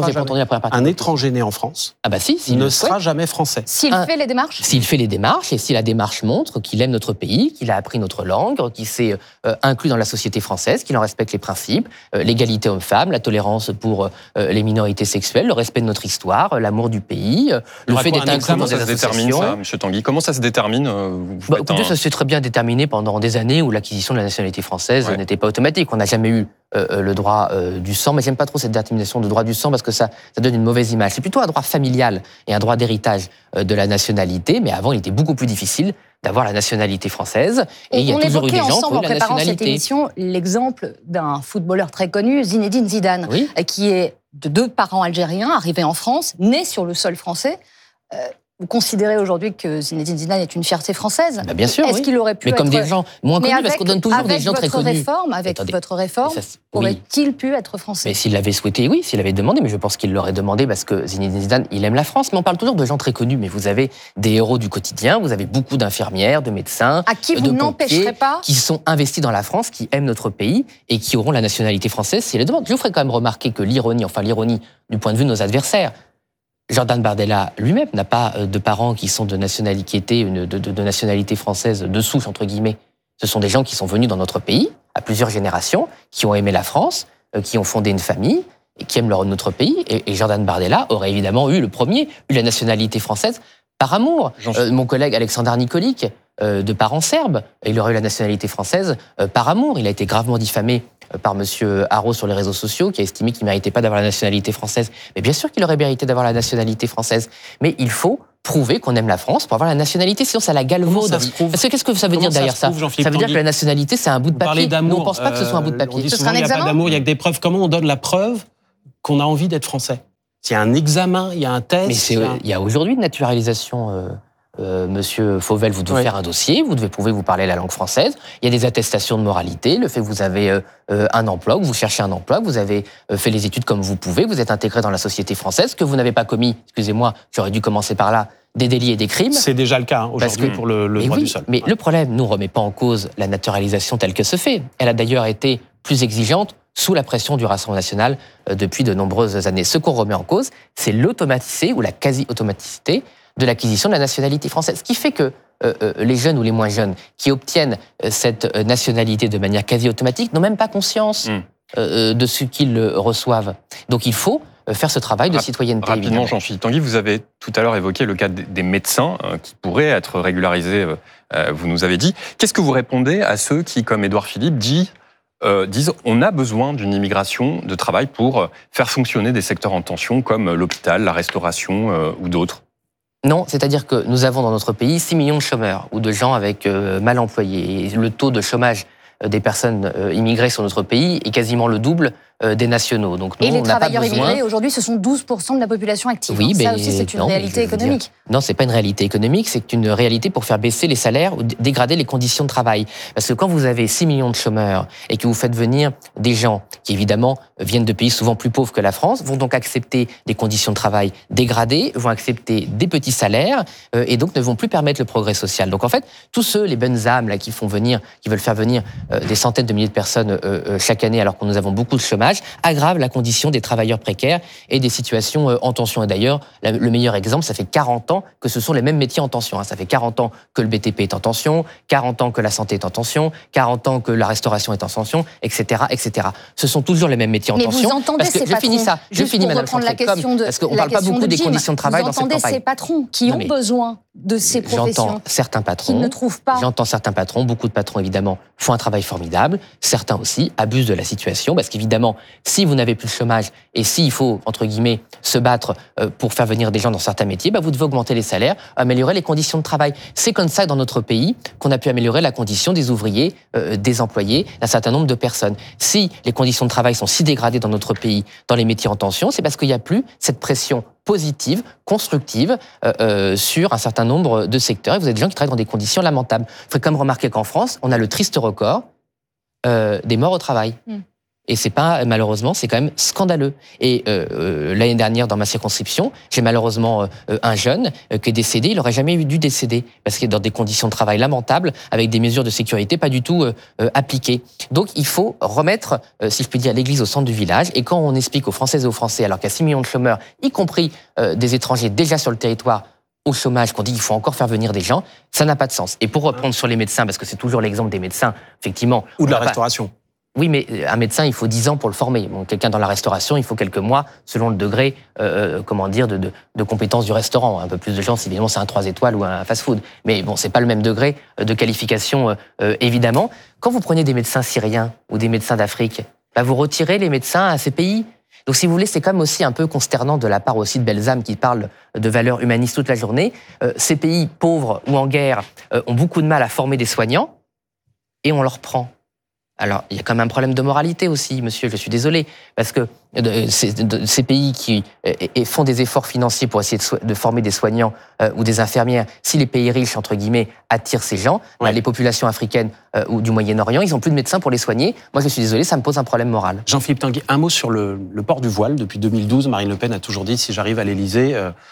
Un étranger né en France ne sera jamais français. S'il fait les démarches? S'il fait les démarches, et si la démarche montre qu'il aime notre pays, qu'il a appris notre langue, qu'il s'est inclus dans la société française, qu'il en respecte les principes, l'égalité homme-femme, la tolérance pour les minorités sexuelles, le respect de notre histoire, l'amour du pays, le fait d'être inclus dans des associations. Comment ça se détermine ça, M. Tanguy? Comment ça se détermine? Écoutez, ça s'est très bien déterminé pendant des années où l'acquisition de la nationalité française n'était pas automatique. On n'a jamais eu le droit du sang, mais j'aime pas trop cette détermination de droit du sang parce que ça donne une mauvaise image. C'est plutôt un droit familial et un droit d'héritage de la nationalité, mais avant il était beaucoup plus difficile d'avoir la nationalité française. Et il y a toujours eu des gens qui ont eu la nationalité. Cette émission, l'exemple d'un footballeur très connu, Zinedine Zidane, qui est de 2 parents algériens, arrivé en France, né sur le sol français. Vous considérez aujourd'hui que Zinedine Zidane est une fierté française? Bien sûr, Est-ce qu'il aurait pu comme des gens moins connus, parce qu'on donne toujours des gens très connus. Avec votre réforme, aurait-il pu être français? Mais s'il l'avait souhaité, oui, s'il l'avait demandé, mais je pense qu'il l'aurait demandé parce que Zinedine Zidane, il aime la France. Mais on parle toujours de gens très connus, mais vous avez des héros du quotidien, vous avez beaucoup d'infirmières, de médecins, à qui vous n'empêcherez pas, qui sont investis dans la France, qui aiment notre pays et qui auront la nationalité française s'ils les demandent. Je vous ferai quand même remarquer que l'ironie du point de vue de nos adversaires, Jordan Bardella lui-même n'a pas de parents qui sont de nationalité française de souche, entre guillemets. Ce sont des gens qui sont venus dans notre pays à plusieurs générations, qui ont aimé la France, qui ont fondé une famille et qui aiment notre pays. Et Jordan Bardella aurait évidemment eu la nationalité française par amour. Mon collègue Alexandre Nikolic, de parents serbes, il aurait eu la nationalité française par amour. Il a été gravement diffamé par M. Haro sur les réseaux sociaux, qui a estimé qu'il ne méritait pas d'avoir la nationalité française. Mais bien sûr qu'il aurait mérité d'avoir la nationalité française. Mais il faut prouver qu'on aime la France pour avoir la nationalité, sinon ça la galvaude. Parce que qu'est-ce que ça veut dire derrière ça? Ça veut dire que la nationalité, c'est un bout de papier. Nous, on ne pense pas que ce soit un bout de papier. On dit souvent qu'il n'y a pas d'amour, il y a que des preuves. Comment on donne la preuve qu'on a envie d'être français? Il y a un examen, il y a un test. Mais il y a aujourd'hui une naturalisation. Monsieur Fauvel, vous devez faire un dossier, vous devez prouver que vous parlez la langue française. Il y a des attestations de moralité, le fait que vous avez un emploi, que vous cherchez un emploi, que vous avez fait les études comme vous pouvez, que vous êtes intégré dans la société française, que vous n'avez pas commis, excusez-moi, j'aurais dû commencer par là, des délits et des crimes. C'est déjà le cas aujourd'hui pour le droit du sol. Mais le problème, nous ne remet pas en cause la naturalisation telle que se fait. Elle a d'ailleurs été plus exigeante sous la pression du Rassemblement national depuis de nombreuses années. Ce qu'on remet en cause, c'est l'automaticité ou la quasi-automaticité de l'acquisition de la nationalité française. Ce qui fait que les jeunes ou les moins jeunes qui obtiennent cette nationalité de manière quasi automatique n'ont même pas conscience de ce qu'ils reçoivent. Donc il faut faire ce travail de citoyenneté. Rapidement, Jean-Philippe Tanguy, vous avez tout à l'heure évoqué le cas des médecins qui pourraient être régularisés, vous nous avez dit. Qu'est-ce que vous répondez à ceux qui, comme Édouard Philippe, disent on a besoin d'une immigration de travail pour faire fonctionner des secteurs en tension comme l'hôpital, la restauration ou d'autres? Non, c'est-à-dire que nous avons dans notre pays 6 millions de chômeurs ou de gens avec mal employés. Et le taux de chômage des personnes immigrées sur notre pays est quasiment le double des nationaux. Donc, nous, et les travailleurs immigrés, aujourd'hui, ce sont 12% de la population active. Oui, ça aussi, c'est une réalité économique. Non, c'est pas une réalité économique, c'est une réalité pour faire baisser les salaires ou dégrader les conditions de travail. Parce que quand vous avez 6 millions de chômeurs et que vous faites venir des gens qui, évidemment, viennent de pays souvent plus pauvres que la France, vont donc accepter des conditions de travail dégradées, vont accepter des petits salaires et donc ne vont plus permettre le progrès social. Donc, en fait, tous ceux, les bonnes âmes là, qui veulent faire venir des centaines de milliers de personnes chaque année alors que nous avons beaucoup de chômage, aggrave la condition des travailleurs précaires et des situations en tension. Et d'ailleurs, le meilleur exemple, ça fait 40 ans que ce sont les mêmes métiers en tension. Ça fait 40 ans que le BTP est en tension, 40 ans que la santé est en tension, 40 ans que la restauration est en tension, etc., etc. Ce sont toujours les mêmes métiers en tension. Mais vous entendez ces patrons, je finis, Madame Centré, parce qu'on ne parle pas beaucoup des conditions de travail dans cette campagne. Vous entendez ces patrons qui ont besoin de ces professions. J'entends certains patrons, qui ne trouvent pas. J'entends certains patrons, beaucoup de patrons évidemment, font un travail formidable. Certains aussi abusent de la situation, parce qu'évidemment, si vous n'avez plus de chômage et s'il faut, entre guillemets, se battre pour faire venir des gens dans certains métiers, vous devez augmenter les salaires, améliorer les conditions de travail. C'est comme ça dans notre pays qu'on a pu améliorer la condition des ouvriers, des employés, d'un certain nombre de personnes. Si les conditions de travail sont si dégradées dans notre pays, dans les métiers en tension, c'est parce qu'il n'y a plus cette pression positive, constructive, sur un certain nombre de secteurs. Et vous avez des gens qui travaillent dans des conditions lamentables. Il faut quand même remarquer qu'en France, on a le triste record des morts au travail. Et c'est pas, malheureusement, c'est quand même scandaleux. Et l'année dernière, dans ma circonscription, j'ai malheureusement un jeune qui est décédé. Il aurait jamais dû décéder parce qu'il est dans des conditions de travail lamentables, avec des mesures de sécurité pas du tout appliquées. Donc, il faut remettre, si je puis dire, l'église au centre du village. Et quand on explique aux Françaises et aux Français, alors qu'il y a 6 millions de chômeurs, y compris des étrangers déjà sur le territoire, au chômage, qu'on dit qu'il faut encore faire venir des gens, ça n'a pas de sens. Et pour reprendre sur les médecins, parce que c'est toujours l'exemple des médecins, effectivement. Ou de la restauration. Oui, mais un médecin, il faut 10 ans pour le former. Bon, quelqu'un dans la restauration, il faut quelques mois, selon le degré, de compétence du restaurant. Un peu plus de gens, si évidemment c'est un 3 étoiles ou un fast-food. Mais bon, c'est pas le même degré de qualification, évidemment. Quand vous prenez des médecins syriens ou des médecins d'Afrique, vous retirez les médecins à ces pays. Donc, si vous voulez, c'est quand même aussi un peu consternant de la part aussi de belles âmes qui parlent de valeurs humanistes toute la journée. Ces pays pauvres ou en guerre ont beaucoup de mal à former des soignants et on leur prend. Alors, il y a quand même un problème de moralité aussi, monsieur, je suis désolé, parce que ces pays qui font des efforts financiers pour essayer de former des soignants ou des infirmières, si les pays riches, entre guillemets, attirent ces gens, les populations africaines ou du Moyen-Orient, ils n'ont plus de médecins pour les soigner. Moi, je suis désolé, ça me pose un problème moral. Jean-Philippe Tanguy, un mot sur le port du voile. Depuis 2012, Marine Le Pen a toujours dit, si j'arrive à l'Élysée,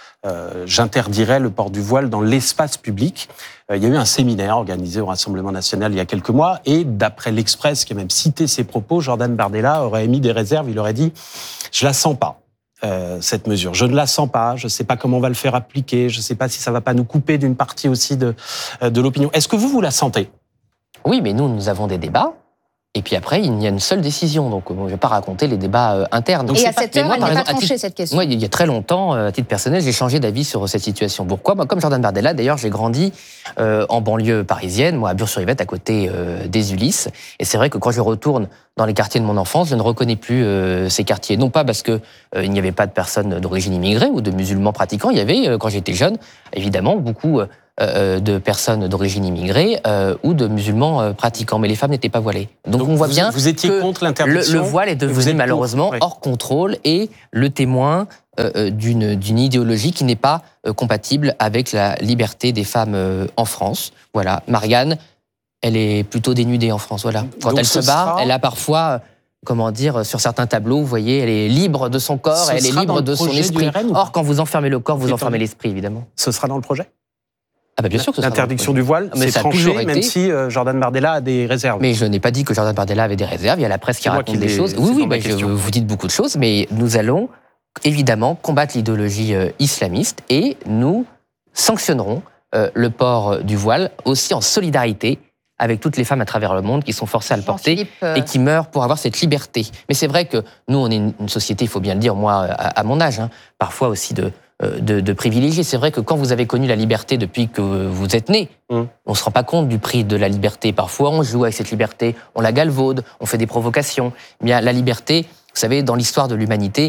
j'interdirai le port du voile dans l'espace public. Il y a eu un séminaire organisé au Rassemblement national il y a quelques mois et d'après l'Express, qui a même cité ses propos, Jordan Bardella aurait émis des réserves. Il aurait dit « je la sens pas, cette mesure. Je ne la sens pas, je ne sais pas comment on va le faire appliquer, je ne sais pas si ça ne va pas nous couper d'une partie aussi de l'opinion. » Est-ce que vous la sentez ? Oui, mais nous avons des débats. Et puis après, il y a une seule décision. Donc, je ne vais pas raconter les débats internes. Et à cette heure, elle n'est pas tranchée, cette question. Moi, il y a très longtemps, à titre personnel, j'ai changé d'avis sur cette situation. Pourquoi ? Comme Jordan Bardella, d'ailleurs, j'ai grandi en banlieue parisienne, moi, à Bure-sur-Yvette, à côté des Ulysses. Et c'est vrai que quand je retourne dans les quartiers de mon enfance, je ne reconnais plus ces quartiers. Non pas parce qu'il n'y avait pas de personnes d'origine immigrée ou de musulmans pratiquants. Il y avait, quand j'étais jeune, évidemment, beaucoup de personnes d'origine immigrée ou de musulmans pratiquants, mais les femmes n'étaient pas voilées. Donc on voit bien vous étiez que contre l'interdiction. Le voile est devenu malheureusement hors contrôle et le témoin d'une idéologie qui n'est pas compatible avec la liberté des femmes en France. Voilà, Marianne, elle est plutôt dénudée en France. Voilà, quand donc elle se bat, elle a parfois comment dire, sur certains tableaux, vous voyez, elle est libre de son corps, elle est libre de son esprit. Or, quand vous enfermez le corps, vous enfermez l'esprit, évidemment. Ce sera dans le projet ? Ah bah bien sûr que l'interdiction du voile, c'est tranché, même si Jordan Bardella a des réserves. Mais je n'ai pas dit que Jordan Bardella avait des réserves. Il y a la presse qui raconte des choses. Oui, vous dites beaucoup de choses, mais nous allons évidemment combattre l'idéologie islamiste et nous sanctionnerons le port du voile aussi en solidarité avec toutes les femmes à travers le monde qui sont forcées à le porter et qui meurent pour avoir cette liberté. Mais c'est vrai que nous, on est une société, il faut bien le dire, moi, à mon âge, parfois aussi de privilégiés. C'est vrai que quand vous avez connu la liberté depuis que vous êtes né, on ne se rend pas compte du prix de la liberté. Parfois, on joue avec cette liberté, on la galvaude, on fait des provocations. Bien, la liberté, vous savez, dans l'histoire de l'humanité,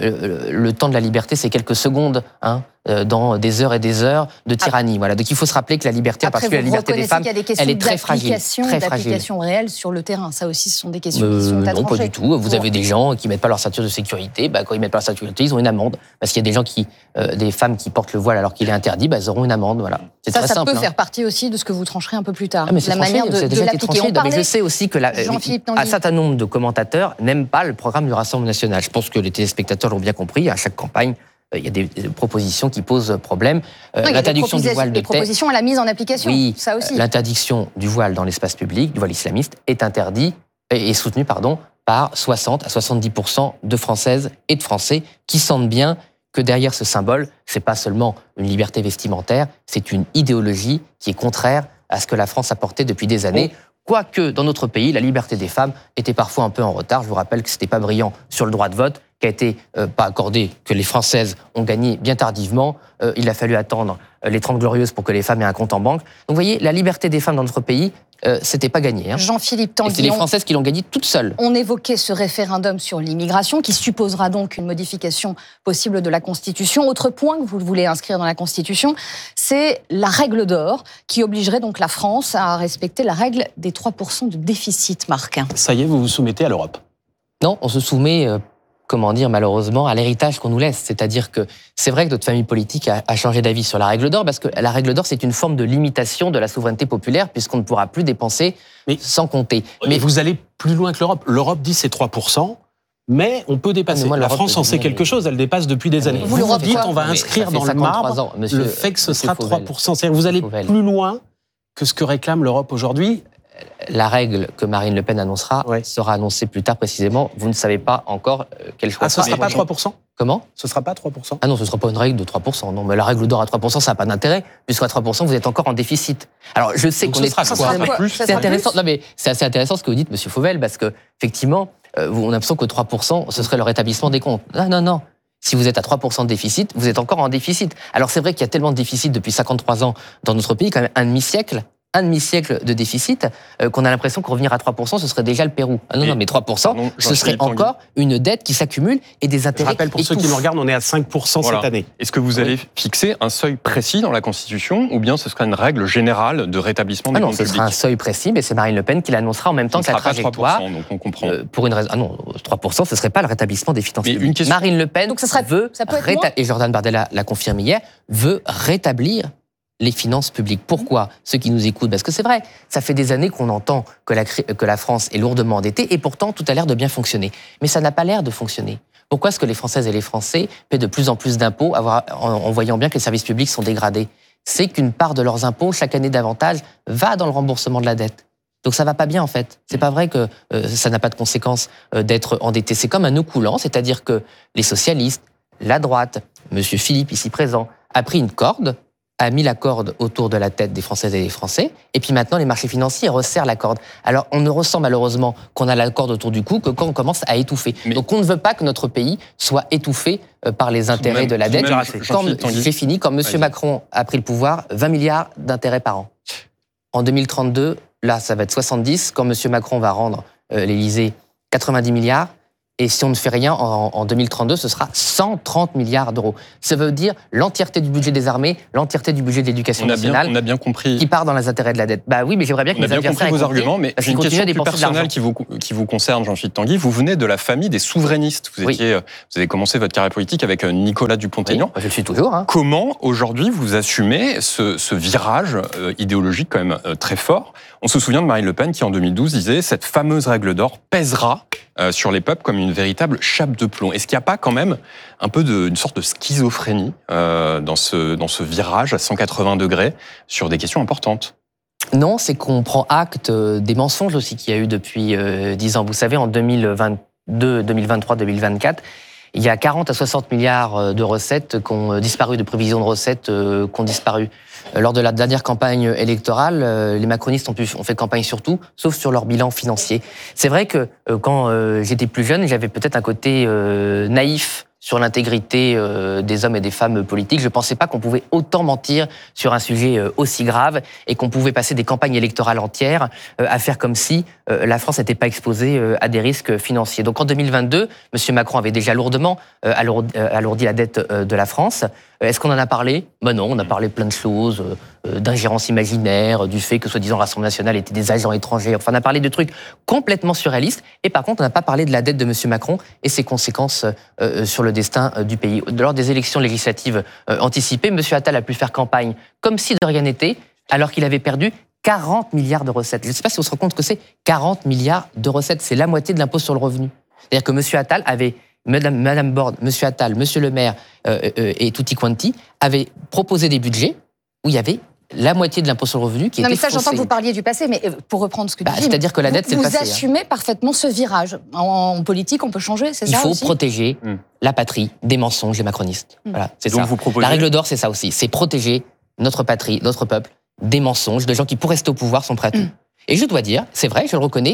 le temps de la liberté, c'est quelques secondes, dans des heures et des heures de tyrannie. Voilà. Donc il faut se rappeler que la liberté, en particulier la liberté des femmes, elle est très fragile. D'application réelle sur le terrain. Ça aussi, ce sont des questions qui sont à trancher. Non, pas du tout. Vous avez des gens qui mettent pas leur ceinture de sécurité. Quand ils mettent pas leur ceinture de sécurité, ils ont une amende. Parce qu'il y a des gens des femmes qui portent le voile alors qu'il est interdit, elles auront une amende. Voilà. C'est très simple. Ça peut faire partie aussi de ce que vous trancherez un peu plus tard. La manière de l'appliquer. Mais je sais aussi que un certain nombre de commentateurs n'aiment pas le programme du Rassemblement national. Je pense que les téléspectateurs l'ont bien compris. À chaque campagne, il y a des propositions qui posent problème. L'interdiction du voile de tête. Des propositions à la mise en application. Oui, ça aussi. L'interdiction du voile dans l'espace public, du voile islamiste, est interdit et soutenue, par 60 à 70% de Françaises et de Français qui sentent bien que derrière ce symbole, c'est pas seulement une liberté vestimentaire, c'est une idéologie qui est contraire à ce que la France a porté depuis des années. Quoique, dans notre pays, la liberté des femmes était parfois un peu en retard. Je vous rappelle que c'était pas brillant sur le droit de vote, qui a été pas accordé, que les Françaises ont gagné bien tardivement. Il a fallu attendre les 30 Glorieuses pour que les femmes aient un compte en banque. Donc vous voyez, la liberté des femmes dans notre pays, c'était pas gagné. Jean-Philippe Tanguy, c'est les Françaises qui l'ont gagné toutes seules. On évoquait ce référendum sur l'immigration qui supposera donc une modification possible de la Constitution. Autre point que vous voulez inscrire dans la Constitution, c'est la règle d'or qui obligerait donc la France à respecter la règle des 3% de déficit, Marc. Ça y est, vous vous soumettez à l'Europe ? Non, on se soumet... malheureusement, à l'héritage qu'on nous laisse. C'est-à-dire que c'est vrai que notre famille politique a changé d'avis sur la règle d'or, parce que la règle d'or, c'est une forme de limitation de la souveraineté populaire, puisqu'on ne pourra plus dépenser sans compter. Mais vous allez plus loin que l'Europe. L'Europe dit c'est 3%, mais on peut dépasser. La France en sait quelque chose, elle dépasse depuis des années. Vous dites, on va inscrire dans le marbre le fait que ce sera 3%. C'est-à-dire que vous allez plus loin que ce que réclame l'Europe aujourd'hui. La règle que Marine Le Pen annoncera sera annoncée plus tard précisément. Vous ne savez pas encore quel choix. Ce ne sera pas 3%? Comment? Ce ne sera pas 3%? Ah non, ce ne sera pas une règle de 3%. Non, mais la règle d'or à 3%, ça n'a pas d'intérêt, puisqu'à 3%, vous êtes encore en déficit. Alors, je sais qu'on est... C'est intéressant. Non, mais c'est assez intéressant ce que vous dites, monsieur Fauvel, parce que, effectivement, on a l'impression que 3%, ce serait le rétablissement des comptes. Non. Si vous êtes à 3% de déficit, vous êtes encore en déficit. Alors, c'est vrai qu'il y a tellement de déficit depuis 53 ans dans notre pays, quand même un demi-siècle. un demi-siècle de déficit, qu'on a l'impression que revenir à 3%, ce serait déjà le Pérou. Ah non, mais 3%, ce serait encore une dette qui s'accumule et des intérêts. Je rappelle pour ceux qui nous regardent, on est à 5% cette année. Est-ce que vous allez fixer un seuil précis dans la Constitution ou bien ce sera une règle générale de rétablissement des comptes publics ? Ce sera un seuil précis, mais c'est Marine Le Pen qui l'annoncera en même temps que la trajectoire. 3%, donc on comprend. Pour une raison. Ah non, 3%, ce ne serait pas le rétablissement des finances publiques. Marine Le Pen et Jordan Bardella l'a confirmé hier, veut rétablir les finances publiques. Pourquoi ? Ceux qui nous écoutent, parce que c'est vrai, ça fait des années qu'on entend que la France est lourdement endettée et pourtant tout a l'air de bien fonctionner. Mais ça n'a pas l'air de fonctionner. Pourquoi est-ce que les Françaises et les Français paient de plus en plus d'impôts en voyant bien que les services publics sont dégradés ? C'est qu'une part de leurs impôts, chaque année davantage, va dans le remboursement de la dette. Donc ça va pas bien en fait. C'est pas vrai que ça n'a pas de conséquences d'être endetté. C'est comme un nœud coulant, c'est-à-dire que les socialistes, la droite, Monsieur Philippe ici présent, a pris une corde, a mis la corde autour de la tête des Françaises et des Français, et puis maintenant les marchés financiers resserrent la corde. Alors on ne ressent malheureusement qu'on a la corde autour du cou que quand on commence à étouffer. Donc on ne veut pas que notre pays soit étouffé par les intérêts de la dette. J'ai fini, quand M. Macron a pris le pouvoir, 20 milliards d'intérêts par an. En 2032, là ça va être 70, quand M. Macron va rendre l'Élysée 90 milliards, et si on ne fait rien, en 2032, ce sera 130 milliards d'euros. Ça veut dire l'entièreté du budget des armées, l'entièreté du budget de l'éducation nationale, on a bien compris. Qui part dans les intérêts de la dette. Bah oui, mais j'aimerais bien que mes adversaires... On a bien compris vos arguments, mais j'ai une question plus personnelle qui vous concerne, Jean-Philippe Tanguy. Vous venez de la famille des souverainistes. Vous avez commencé votre carrière politique avec Nicolas Dupont-Aignan. Oui, je le suis toujours. Comment, aujourd'hui, vous assumez ce virage idéologique quand même très fort ? On se souvient de Marine Le Pen qui, en 2012, disait « Cette fameuse règle d'or pèsera sur les peuples comme une véritable chape de plomb ». Est-ce qu'il n'y a pas quand même un peu une sorte de schizophrénie dans ce virage à 180 degrés sur des questions importantes ? Non, c'est qu'on prend acte des mensonges aussi qu'il y a eu depuis 10 ans. Vous savez, en 2022, 2023, 2024, il y a 40 à 60 milliards de recettes qui ont disparu, de prévisions de recettes qui ont disparu. Lors de la dernière campagne électorale, les macronistes ont fait campagne sur tout, sauf sur leur bilan financier. C'est vrai que quand j'étais plus jeune, j'avais peut-être un côté naïf sur l'intégrité des hommes et des femmes politiques. Je ne pensais pas qu'on pouvait autant mentir sur un sujet aussi grave et qu'on pouvait passer des campagnes électorales entières à faire comme si la France n'était pas exposée à des risques financiers. Donc en 2022, M. Macron avait déjà lourdement alourdi la dette de la France. Est-ce qu'on en a parlé ? Ben non, on a parlé plein de choses, d'ingérence imaginaire, du fait que soi-disant le Rassemblement national était des agents étrangers. Enfin, on a parlé de trucs complètement surréalistes. Et par contre, on n'a pas parlé de la dette de M. Macron et ses conséquences sur le destin du pays. Lors des élections législatives anticipées, M. Attal a pu faire campagne comme si de rien n'était, alors qu'il avait perdu 40 milliards de recettes. Je ne sais pas si on se rend compte que c'est 40 milliards de recettes. C'est la moitié de l'impôt sur le revenu. C'est-à-dire que M. Attal avait... Madame Borne, M. Attal, M. Le Maire et tutti quanti avaient proposé des budgets où il y avait la moitié de l'impôt sur le revenu qui était faussé. Mais ça, j'entends que vous parliez du passé, mais pour reprendre ce que tu dis... C'est-à-dire que la dette, c'est le passé. Vous assumez parfaitement ce virage. En politique, on peut changer, c'est ça aussi ? Il faut protéger la patrie des mensonges des macronistes. Voilà, c'est ça. La règle d'or, c'est ça aussi. C'est protéger notre patrie, notre peuple, des mensonges, de gens qui, pour rester au pouvoir, sont prêts à tout. Et je dois dire, c'est vrai, je le reconnais,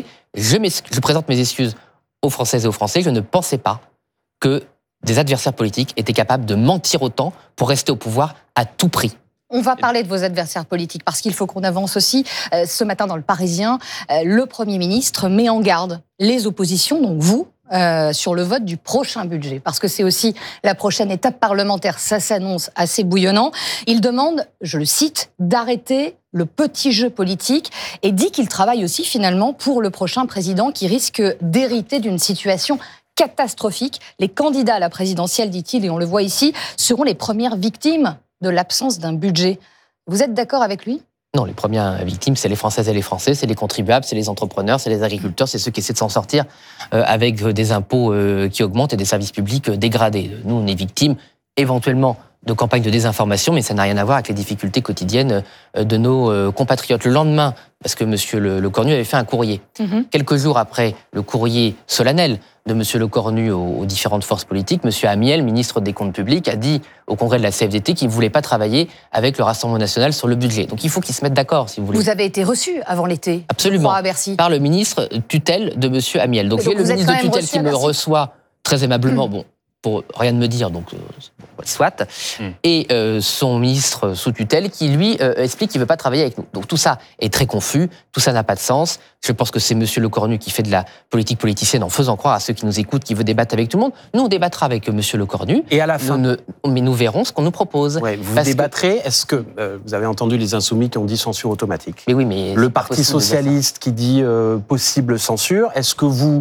je présente mes excuses aux Françaises et aux Français, je ne pensais pas que des adversaires politiques étaient capables de mentir autant pour rester au pouvoir à tout prix. On va parler de vos adversaires politiques parce qu'il faut qu'on avance aussi. Ce matin dans Le Parisien, le Premier ministre met en garde les oppositions, donc vous, sur le vote du prochain budget. Parce que c'est aussi la prochaine étape parlementaire. Ça s'annonce assez bouillonnant. Il demande, je le cite, d'arrêter le petit jeu politique et dit qu'il travaille aussi finalement pour le prochain président qui risque d'hériter d'une situation catastrophique. Les candidats à la présidentielle, dit-il, et on le voit ici, seront les premières victimes de l'absence d'un budget. Vous êtes d'accord avec lui ? Non, les premières victimes, c'est les Françaises et les Français, c'est les contribuables, c'est les entrepreneurs, c'est les agriculteurs, c'est ceux qui essaient de s'en sortir avec des impôts qui augmentent et des services publics dégradés. Nous, on est victimes éventuellement de campagnes de désinformation, mais ça n'a rien à voir avec les difficultés quotidiennes de nos compatriotes. Le lendemain, parce que M. Lecornu avait fait un courrier, quelques jours après le courrier solennel de M. Lecornu aux différentes forces politiques, M. Amiel, ministre des Comptes publics, a dit au congrès de la CFDT qu'il ne voulait pas travailler avec le Rassemblement national sur le budget. Donc il faut qu'ils se mettent d'accord, si vous voulez. Vous avez été reçu avant l'été, absolument, à Bercy, par le ministre tutelle de M. Amiel. Donc j'ai le ministre de tutelle qui me reçoit très aimablement. Bon, pour rien de me dire, donc soit, et son ministre sous tutelle qui, lui, explique qu'il ne veut pas travailler avec nous. Donc tout ça est très confus, tout ça n'a pas de sens. Je pense que c'est M. Lecornu qui fait de la politique politicienne en faisant croire à ceux qui nous écoutent qu'il veut débattre avec tout le monde. Nous, on débattra avec M. Lecornu. Et à la fin, mais nous verrons ce qu'on nous propose. Ouais, vous débattrez. Est-ce que vous avez entendu les Insoumis qui ont dit censure automatique? Mais oui, mais le Parti socialiste qui dit possible censure. Est-ce que vous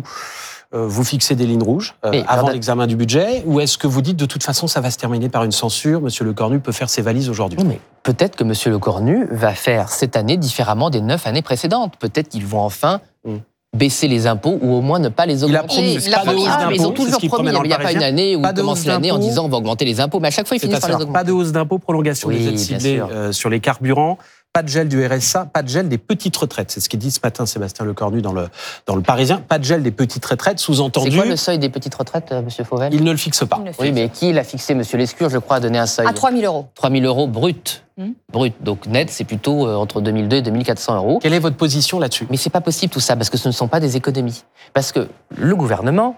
fixez des lignes rouges avant l'examen du budget, ou est-ce que vous dites de toute façon ça va se terminer par une censure, M. Lecornu peut faire ses valises aujourd'hui? Non, mais peut-être que M. Lecornu va faire cette année différemment des 9 années précédentes. Peut-être qu'ils vont enfin baisser les impôts ou au moins ne pas les augmenter. Il a promis pas de hausse d'impôts. Ils ont toujours promis. Il n'y a pas une année où ils commencent l'année en disant on va augmenter les impôts, mais à chaque fois ils finissent par les augmenter. Pas de hausse d'impôts, prolongation des aides ciblées sur les carburants. Pas de gel du RSA, pas de gel des petites retraites. C'est ce qu'il dit ce matin Sébastien Lecornu dans le Parisien. Pas de gel des petites retraites, sous-entendu... C'est quoi le seuil des petites retraites, M. Fauvel? Il ne le fixe pas. Oui, mais qui l'a fixé? M. Lescure, je crois, a donné un seuil. À 3 000 euros. 3 000 euros brut. Brut. Donc net, c'est plutôt entre 2 200 et 2 400 euros. Quelle est votre position là-dessus? Mais c'est pas possible tout ça, parce que ce ne sont pas des économies. Parce que le gouvernement...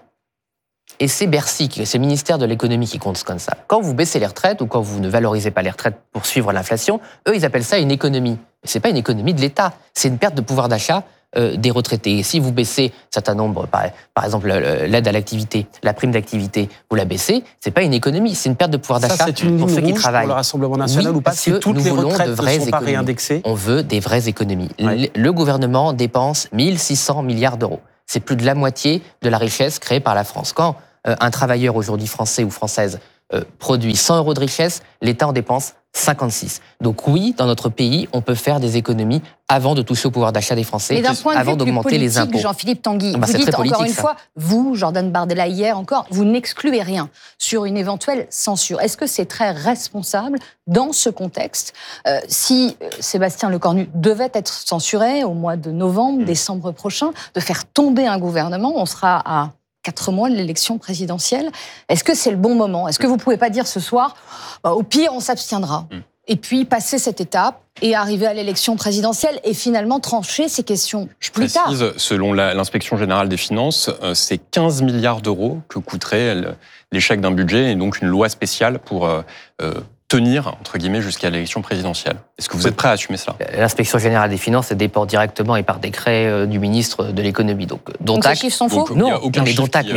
Et c'est Bercy, c'est le ministère de l'économie qui compte comme ça. Quand vous baissez les retraites ou quand vous ne valorisez pas les retraites pour suivre l'inflation, eux, ils appellent ça une économie. C'est pas une économie de l'État, c'est une perte de pouvoir d'achat des retraités. Et si vous baissez un certain nombre, par exemple l'aide à l'activité, la prime d'activité, vous la baissez, c'est pas une économie, c'est une perte de pouvoir d'achat pour ceux qui travaillent. Pour le Rassemblement national ou pas? Parce que toutes les retraites ne sont pas réindexées. On veut des vraies économies. Ouais. Le gouvernement dépense 1 600 milliards d'euros. C'est plus de la moitié de la richesse créée par la France. Quand un travailleur aujourd'hui français ou française produit 100 euros de richesse, l'État en dépense 56. Donc oui, dans notre pays, on peut faire des économies avant de toucher au pouvoir d'achat des Français, avant d'augmenter les impôts. Jean-Philippe Tanguy, vous dites encore une fois, vous, Jordan Bardella hier encore, vous n'excluez rien sur une éventuelle censure. Est-ce que c'est très responsable dans ce contexte si Sébastien Lecornu devait être censuré au mois de novembre, décembre prochain, de faire tomber un gouvernement? On sera à 4 mois de l'élection présidentielle. Est-ce que c'est le bon moment? Est-ce que vous ne pouvez pas dire ce soir, au pire, on s'abstiendra, et puis passer cette étape et arriver à l'élection présidentielle et finalement trancher ces questions plus tard? Je précise, selon l'inspection générale des finances, c'est 15 milliards d'euros que coûterait l'échec d'un budget et donc une loi spéciale pour tenir, entre guillemets, jusqu'à l'élection présidentielle. Est-ce que vous êtes prêt à assumer cela? L'inspection générale des finances dépend directement et par décret du ministre de l'économie. Donc ces chiffres sont faux? Non, mais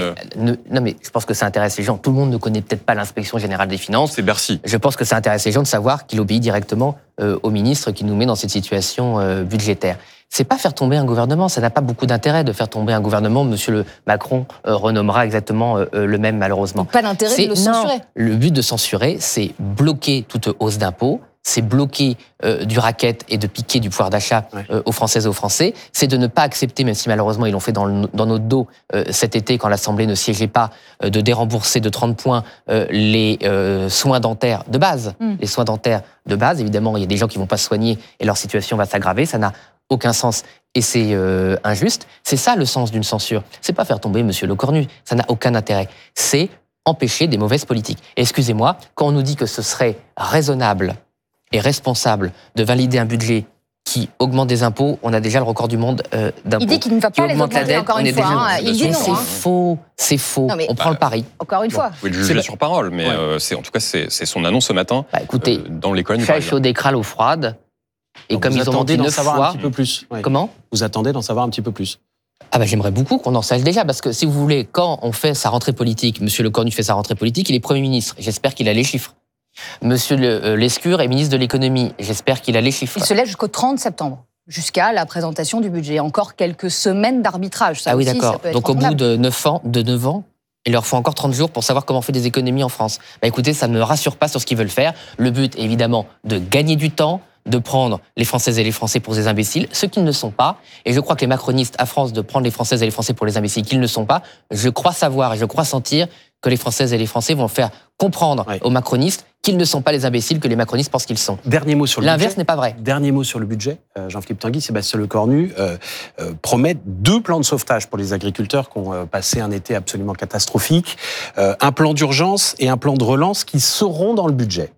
non, mais je pense que ça intéresse les gens. Tout le monde ne connaît peut-être pas l'inspection générale des finances. C'est Bercy. Je pense que ça intéresse les gens de savoir qu'il obéit directement au ministre qui nous met dans cette situation budgétaire. C'est pas faire tomber un gouvernement, ça n'a pas beaucoup d'intérêt de faire tomber un gouvernement. Monsieur Macron renommera exactement le même, malheureusement. Pas d'intérêt de le censurer. Non, le but de censurer, c'est bloquer toute hausse d'impôts, c'est bloquer du racket et de piquer du pouvoir d'achat aux Françaises et aux Français. C'est de ne pas accepter, même si malheureusement ils l'ont fait dans notre dos cet été quand l'Assemblée ne siégeait pas, de dérembourser de 30 points les soins dentaires de base. Les soins dentaires de base, évidemment, il y a des gens qui ne vont pas se soigner et leur situation va s'aggraver. Ça n'a aucun sens et c'est injuste. C'est ça le sens d'une censure. C'est pas faire tomber M. Lecornu, ça n'a aucun intérêt. C'est empêcher des mauvaises politiques. Et excusez-moi, quand on nous dit que ce serait raisonnable et responsable de valider un budget qui augmente des impôts, on a déjà le record du monde d'impôts. Il dit qu'il ne va pas les augmenter encore une fois. Il dit non. C'est faux. Non, on prend le pari. Encore une fois. Vous pouvez le juger sur parole, mais en tout cas, c'est son annonce ce matin écoutez, dans l'école. Chat chaud d'écran l'eau froide. Et donc comme ils ont menti 9 fois... un petit peu plus. Comment? Vous attendez d'en savoir un petit peu plus. J'aimerais beaucoup qu'on en sache déjà, parce que si vous voulez, quand on fait sa rentrée politique, M. Lecornu fait sa rentrée politique, il est Premier ministre. J'espère qu'il a les chiffres. Monsieur Lescure est ministre de l'économie. J'espère qu'il a les chiffres. Il se lève jusqu'au 30 septembre, jusqu'à la présentation du budget. Encore quelques semaines d'arbitrage. Oui, d'accord. Donc au bout de 9 ans, il leur faut encore 30 jours pour savoir comment on fait des économies en France. Écoutez, ça ne me rassure pas sur ce qu'ils veulent faire. Le but est évidemment de gagner du temps, de prendre les Françaises et les Français pour des imbéciles, ceux qui ne le sont pas. Et je crois que les macronistes, à France de prendre les Françaises et les Français pour les imbéciles qu'ils ne sont pas, je crois savoir et je crois sentir que les Françaises et les Français vont faire comprendre aux macronistes qu'ils ne sont pas les imbéciles que les macronistes pensent qu'ils sont. Dernier mot sur le budget. L'inverse n'est pas vrai. Dernier mot sur le budget. Jean-Philippe Tanguy, Sébastien Lecornu promettent 2 plans de sauvetage pour les agriculteurs qui ont passé un été absolument catastrophique. Un plan d'urgence et un plan de relance qui seront dans le budget.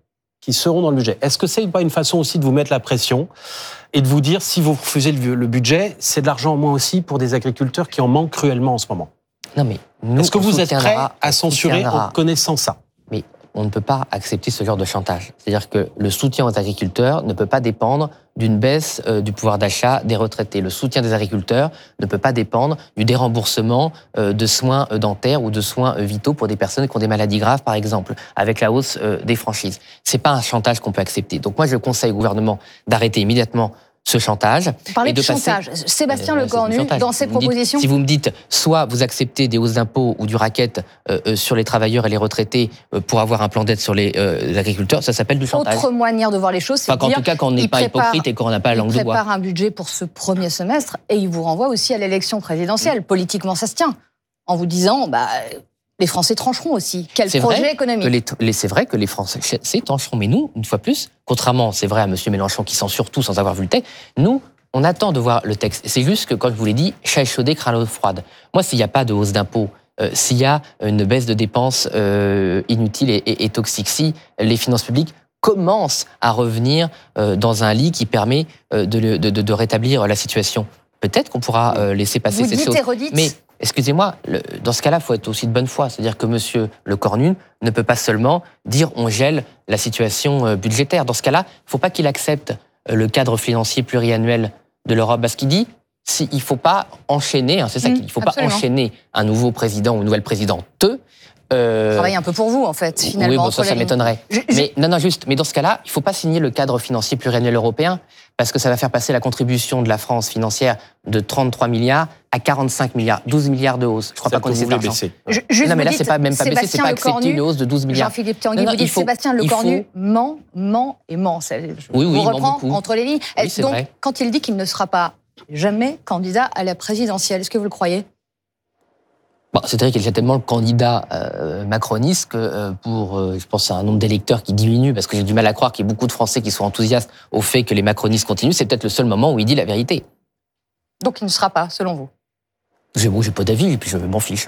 Est-ce que c'est pas une façon aussi de vous mettre la pression et de vous dire, si vous refusez le budget, c'est de l'argent en moins aussi pour des agriculteurs qui en manquent cruellement en ce moment? Non, mais nous, est-ce que vous êtes prêt à on censurer soutiendra. en connaissant ça? Mais on ne peut pas accepter ce genre de chantage. C'est-à-dire que le soutien aux agriculteurs ne peut pas dépendre d'une baisse du pouvoir d'achat des retraités. Le soutien des agriculteurs ne peut pas dépendre du déremboursement de soins dentaires ou de soins vitaux pour des personnes qui ont des maladies graves, par exemple, avec la hausse des franchises. C'est pas un chantage qu'on peut accepter. Donc moi, je conseille au gouvernement d'arrêter immédiatement ce chantage. Vous parlez et de passer... chantage. Sébastien Lecornu, chantage. dans ses propositions... Si vous me dites, soit vous acceptez des hausses d'impôts ou du racket sur les travailleurs et les retraités pour avoir un plan d'aide sur les agriculteurs, ça s'appelle du chantage. Autre manière de voir les choses, c'est de Enfin, dire... en tout cas, quand on n'est pas hypocrite et qu'on n'a pas la langue de bois. Il prépare un budget pour ce premier semestre et il vous renvoie aussi à l'élection présidentielle. Politiquement, ça se tient. En vous disant... les Français trancheront aussi. Quel projet économique? C'est vrai que les Français trancheront. Mais nous, une fois plus, contrairement, c'est vrai, à M. Mélenchon qui censure tout sans avoir vu le texte, nous, on attend de voir le texte. C'est juste que, comme je vous l'ai dit, chat échaudé craint l'eau froide. Moi, s'il n'y a pas de hausse d'impôts, s'il y a une baisse de dépenses inutiles et toxiques, si les finances publiques commencent à revenir dans un lit qui permet de rétablir la situation, peut-être qu'on pourra laisser passer ces choses. Mais excusez-moi, dans ce cas-là, il faut être aussi de bonne foi. C'est-à-dire que M. Lecornu ne peut pas seulement dire on gèle la situation budgétaire. Dans ce cas-là, il ne faut pas qu'il accepte le cadre financier pluriannuel de l'Europe. Parce qu'il dit il ne faut pas enchaîner, c'est ça qu'il ne faut pas enchaîner un nouveau président ou une nouvelle présidente. Travaille un peu pour vous, en fait, finalement. Oui, ça m'étonnerait. Mais dans ce cas-là, il ne faut pas signer le cadre financier pluriannuel européen parce que ça va faire passer la contribution de la France financière de 33 milliards à 45 milliards, 12 milliards de hausse. Je ne crois pas qu'on ait cet argent. Non, mais là, c'est pas même pas baissé, c'est pas accepter une hausse de 12 milliards. Jean-Philippe Tanguy, vous dites Sébastien Lecornu ment et ment. Oui, on reprend entre les lignes. Oui, c'est donc, vrai. quand il dit qu'il ne sera pas jamais candidat à la présidentielle, est-ce que vous le croyez? C'est-à-dire qu'il est tellement le candidat macroniste que je pense à un nombre d'électeurs qui diminue, parce que j'ai du mal à croire qu'il y ait beaucoup de Français qui soient enthousiastes au fait que les macronistes continuent. C'est peut-être le seul moment où il dit la vérité. Donc il ne sera pas, selon vous? J'ai pas d'avis, et puis je m'en fiche.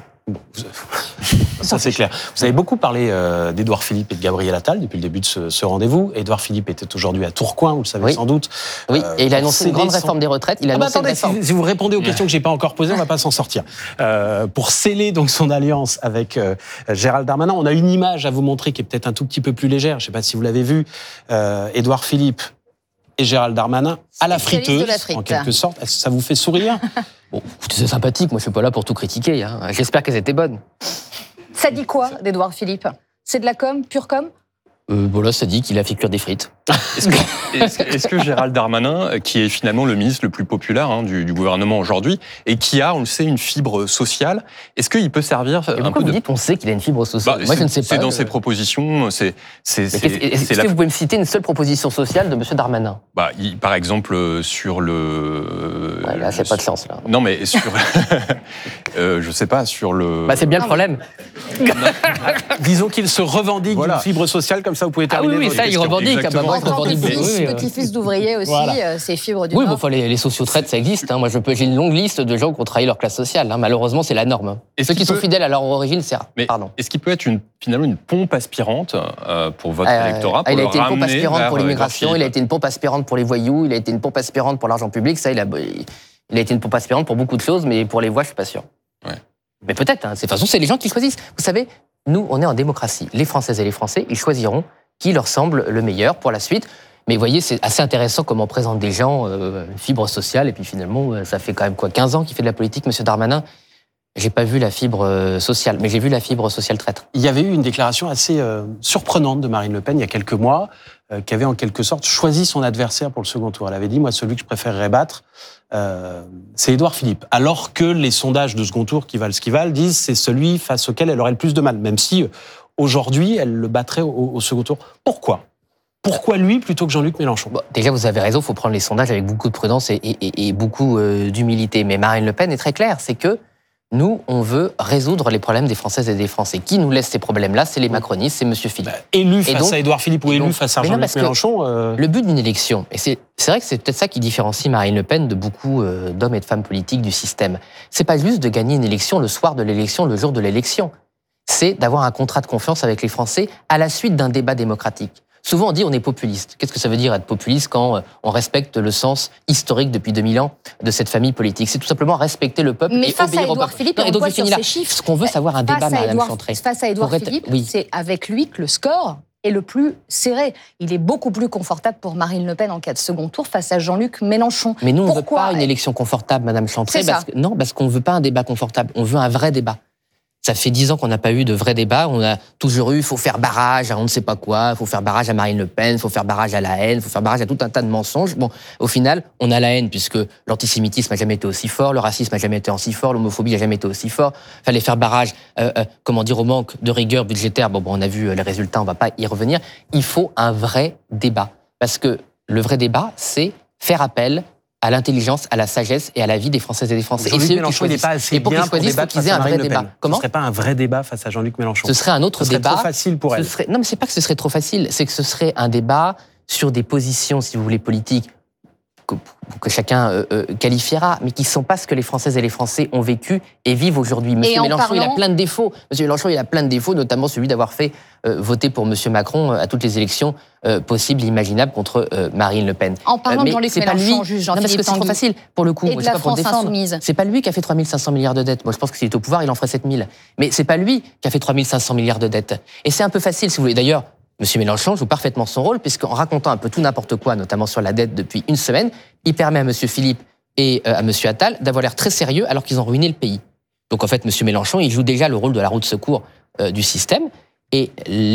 Ça, c'est clair. Vous avez beaucoup parlé d'Édouard Philippe et de Gabriel Attal depuis le début de ce rendez-vous. Édouard Philippe était aujourd'hui à Tourcoing, vous le savez sans doute. Oui, et il a annoncé une grande réforme des retraites. Attendez, si vous répondez aux questions que je n'ai pas encore posées, on ne va pas s'en sortir. Pour sceller donc son alliance avec Gérald Darmanin, on a une image à vous montrer qui est peut-être un tout petit peu plus légère. Je ne sais pas si vous l'avez vu. Édouard Philippe et Gérald Darmanin à la friteuse, en quelque sorte. Est-ce que ça vous fait sourire? Bon, c'est sympathique, moi je suis pas là pour tout critiquer. J'espère qu'elles étaient bonnes. Ça dit quoi d'Édouard Philippe? C'est de la com, pure com? Là, ça dit qu'il a fait cuire des frites. Est-ce que Gérald Darmanin, qui est finalement le ministre le plus populaire du gouvernement aujourd'hui, et qui a, on le sait, une fibre sociale, est-ce qu'il peut servir un peu vous dites on sait qu'il a une fibre sociale? Moi, je ne sais pas. C'est dans ses propositions. Est-ce que vous pouvez me citer une seule proposition sociale de M. Darmanin? Par exemple, sur le... là, c'est pas de chance, là. Non, mais sur... je sais pas, sur le... c'est bien le problème. Disons qu'il se revendique d'une fibre sociale, comme ça vous pouvez terminer. Oui, ça, il revendique. Petit-fils d'ouvriers aussi, ces fibres du Nord. Oui, les sociotraites, ça existe. Moi, j'ai une longue liste de gens qui ont trahi leur classe sociale. Malheureusement, c'est la norme. Et ceux qui sont fidèles à leur origine, c'est rare. Pardon. Est-ce qu'il peut être finalement une pompe aspirante pour votre électorat, pour il a été une pompe ramener aspirante pour l'immigration, il a été une pompe aspirante pour les voyous, il a été une pompe aspirante pour l'argent public. Ça, il a été une pompe aspirante pour beaucoup de choses, mais pour les voix, je suis pas sûr. Ouais. Mais peut-être. De toute façon, c'est les gens qui choisissent. Vous savez, nous, on est en démocratie. Les Françaises et les Français, ils choisiront qui leur semble le meilleur pour la suite. Mais vous voyez, c'est assez intéressant comment on présente des gens, une fibre sociale, et puis finalement, ça fait quand même 15 ans qu'il fait de la politique, M. Darmanin. J'ai pas vu la fibre sociale, mais j'ai vu la fibre sociale traître. Il y avait eu une déclaration assez surprenante de Marine Le Pen il y a quelques mois, qui avait en quelque sorte choisi son adversaire pour le second tour. Elle avait dit, moi, celui que je préférerais battre, c'est Édouard Philippe. Alors que les sondages de second tour, qui valent ce qu'ils valent, disent c'est celui face auquel elle aurait le plus de mal, même si aujourd'hui, elle le battrait au second tour. Pourquoi lui plutôt que Jean-Luc Mélenchon? Déjà, vous avez raison, il faut prendre les sondages avec beaucoup de prudence et beaucoup d'humilité. Mais Marine Le Pen est très claire, c'est que nous, on veut résoudre les problèmes des Françaises et des Français. Qui nous laisse ces problèmes-là? C'est les macronistes, c'est M. Philippe. Élu face à Édouard Philippe ou élu face à Jean-Luc Mélenchon Le but d'une élection, et c'est vrai que c'est peut-être ça qui différencie Marine Le Pen de beaucoup d'hommes et de femmes politiques du système, c'est pas juste de gagner une élection le soir de l'élection, le jour de l'élection. C'est d'avoir un contrat de confiance avec les Français à la suite d'un débat démocratique. Souvent, on dit on est populiste. Qu'est-ce que ça veut dire être populiste quand on respecte le sens historique depuis 2000 ans de cette famille politique? C'est tout simplement respecter le peuple mais et face obéir à au Édouard peuple. Philippe, Non, et et on donc, voit je sur finis là. ces chiffres. Ce qu'on veut savoir un débat, Madame Chantrey. Face à Édouard Philippe, oui. c'est avec lui que le score est le plus serré. Il est beaucoup plus confortable pour Marine Le Pen en cas de second tour face à Jean-Luc Mélenchon. Mais nous, on ne veut Pourquoi pas une élection confortable, Madame Chantrey. C'est ça. Parce qu'on ne veut pas un débat confortable. On veut un vrai débat. Ça fait 10 ans qu'on n'a pas eu de vrai débat. On a toujours eu, il faut faire barrage à on ne sait pas quoi, il faut faire barrage à Marine Le Pen, il faut faire barrage à la haine, il faut faire barrage à tout un tas de mensonges. Bon, au final, on a la haine puisque l'antisémitisme n'a jamais été aussi fort, le racisme n'a jamais été aussi fort, l'homophobie n'a jamais été aussi fort. Fallait faire barrage, au manque de rigueur budgétaire. Bon, on a vu les résultats, on ne va pas y revenir. Il faut un vrai débat. Parce que le vrai débat, c'est faire appel à l'intelligence, à la sagesse et à la vie des Françaises et des Français. Jean-Luc Mélenchon, il n'est pas assez bien pour débattre face à Marine Le Pen. Ce ne serait pas un vrai débat face à Jean-Luc Mélenchon. Ce serait un autre débat. Ce serait trop facile pour elle. Non, mais c'est pas que ce serait trop facile, c'est que ce serait un débat sur des positions, si vous voulez, politiques que chacun qualifiera, mais qui ne sont pas ce que les Françaises et les Français ont vécu et vivent aujourd'hui. Monsieur Mélenchon, il a plein de défauts. Monsieur Mélenchon, il a plein de défauts, notamment celui d'avoir fait voter pour Monsieur Macron à toutes les élections possibles et imaginables contre Marine Le Pen. En parlant de Jean-Luc Mélenchon, juge Jean-Philippe parce que c'est trop facile, pour le coup. Et de la France insoumise. C'est pas lui qui a fait 3 500 milliards de dettes. Moi, je pense que s'il était au pouvoir, il en ferait 7 000. Mais c'est pas lui qui a fait 3 500 milliards de dettes. Et c'est un peu facile, si vous voulez. D'ailleurs, Monsieur Mélenchon joue parfaitement son rôle, puisqu'en racontant un peu tout n'importe quoi, notamment sur la dette depuis une semaine, il permet à Monsieur Philippe et à Monsieur Attal d'avoir l'air très sérieux alors qu'ils ont ruiné le pays. Donc en fait, Monsieur Mélenchon, il joue déjà le rôle de la roue de secours du système, et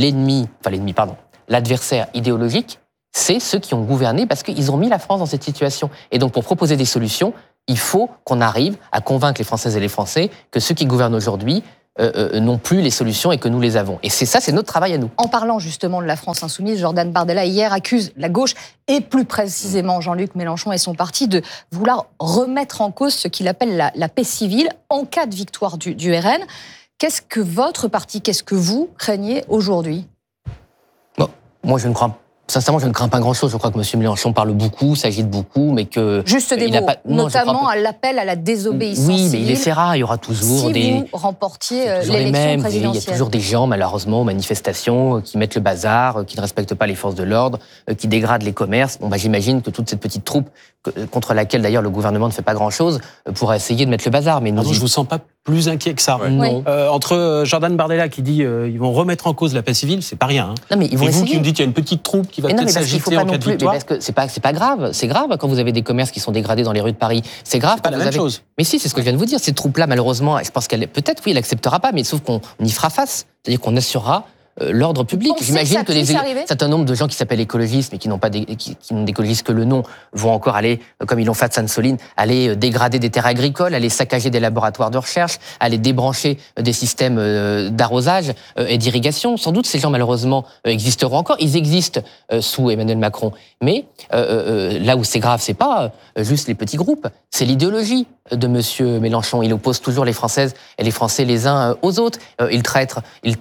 l'adversaire idéologique, c'est ceux qui ont gouverné parce qu'ils ont mis la France dans cette situation. Et donc pour proposer des solutions, il faut qu'on arrive à convaincre les Françaises et les Français que ceux qui gouvernent aujourd'hui n'ont plus les solutions et que nous les avons. Et c'est notre travail à nous. En parlant justement de la France insoumise, Jordan Bardella hier accuse la gauche et plus précisément Jean-Luc Mélenchon et son parti de vouloir remettre en cause ce qu'il appelle la paix civile en cas de victoire du RN. Qu'est-ce que votre parti, qu'est-ce que vous craignez aujourd'hui? Bon, moi sincèrement, je ne crains pas grand-chose. Je crois que M. Mélenchon parle beaucoup, s'agite beaucoup, mais que... Juste des mots, notamment à l'appel à la désobéissance civile. Oui, mais il essaiera, il y aura toujours si vous remportiez l'élection présidentielle. Il y a toujours des gens, malheureusement, aux manifestations, qui mettent le bazar, qui ne respectent pas les forces de l'ordre, qui dégradent les commerces. Bon, j'imagine que toute cette petite troupe, contre laquelle d'ailleurs le gouvernement ne fait pas grand-chose, pourra essayer de mettre le bazar. Mais je vous sens pas plus inquiet que ça. Ouais. Non. Entre Jordan Bardella qui dit ils vont remettre en cause la paix civile, c'est pas rien. Hein. Non, mais ils vont et vous essayer. qui me dites qu'il y a une petite troupe qui va peut-être s'agiter en cas de victoire. Parce que c'est pas grave. C'est grave quand vous avez des commerces qui sont dégradés dans les rues de Paris. C'est grave. C'est pas la même chose. Mais si, c'est ce que je viens de vous dire. Cette troupe-là, malheureusement, je pense qu'elle peut-être, oui, elle acceptera pas, mais sauf qu'on y fera face. C'est-à-dire qu'on assurera l'ordre public. J'imagine que certain nombre de gens qui s'appellent écologistes, mais qui n'ont d'écologistes que le nom, vont encore aller, comme ils l'ont fait à Sainte-Soline, aller dégrader des terres agricoles, aller saccager des laboratoires de recherche, aller débrancher des systèmes d'arrosage et d'irrigation. Sans doute, ces gens, malheureusement, existeront encore. Ils existent sous Emmanuel Macron. Mais là où c'est grave, c'est pas juste les petits groupes, c'est l'idéologie de Monsieur Mélenchon. Il oppose toujours les Françaises et les Français les uns aux autres. Il traite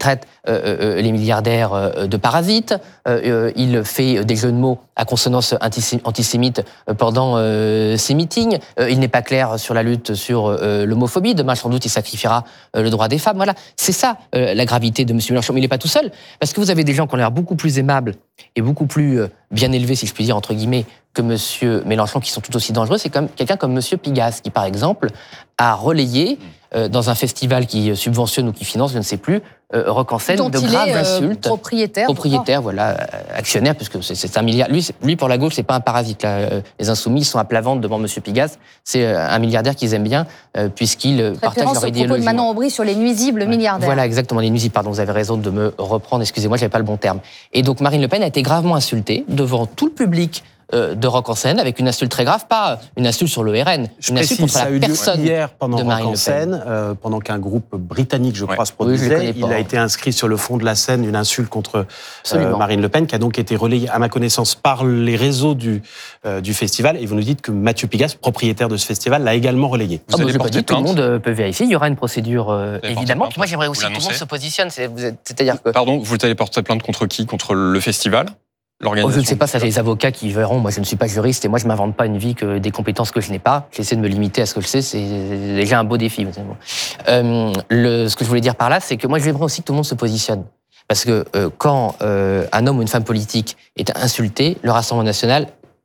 les milliardaires de parasites. Il fait des jeux de mots à consonance antisémite pendant ses meetings. Il n'est pas clair sur la lutte sur l'homophobie. Demain, sans doute, il sacrifiera le droit des femmes. Voilà, c'est ça la gravité de Monsieur Mélenchon. Mais il n'est pas tout seul, parce que vous avez des gens qui ont l'air beaucoup plus aimables et beaucoup plus bien élevés, si je puis dire, entre guillemets, que Monsieur Mélenchon, qui sont tout aussi dangereux. C'est comme quelqu'un comme Monsieur Pigasse, qui, par exemple, a relayé dans un festival qui subventionne ou qui finance, je ne sais plus, Rock en scène, de graves insultes. Propriétaire, voilà, actionnaire, puisque c'est un milliard. Lui, pour la gauche, c'est pas un parasite. Là. Les Insoumis sont à plat ventre devant Monsieur Pigasse. C'est un milliardaire qu'ils aiment bien, puisqu'il partage leur idéologie. Propos de Manon Aubry sur les nuisibles milliardaires. Voilà, exactement, les nuisibles. Pardon, vous avez raison de me reprendre. Excusez-moi, j'avais pas le bon terme. Et donc, Marine Le Pen a été gravement insultée devant tout le public de Rock en scène, avec une insulte très grave, pas une insulte sur le RN, une insulte contre la personne hier pendant de Marine Rock en scène, pendant qu'un groupe britannique, je crois, se produisait. Il a été inscrit sur le fond de la scène une insulte contre Marine Le Pen, qui a donc été relayée, à ma connaissance, par les réseaux du festival. Et vous nous dites que Mathieu Pigasse, propriétaire de ce festival, l'a également relayé. Tout le monde peut vérifier. Il y aura une procédure, évidemment. Moi, j'aimerais aussi que tout le monde se positionne. C'est-à-dire que... Pardon, vous allez porter plainte contre qui? Contre le festival? Je ne sais pas, ça c'est les avocats qui verront. Moi, je ne suis pas juriste et moi, je ne m'invente pas une vie que des compétences que je n'ai pas. J'essaie de me limiter à ce que je sais. C'est déjà un beau défi. Ce que je voulais dire par là, c'est que moi, j'aimerais aussi que tout le monde se positionne. Parce que quand un homme ou une femme politique est insulté, le Rassemblement national,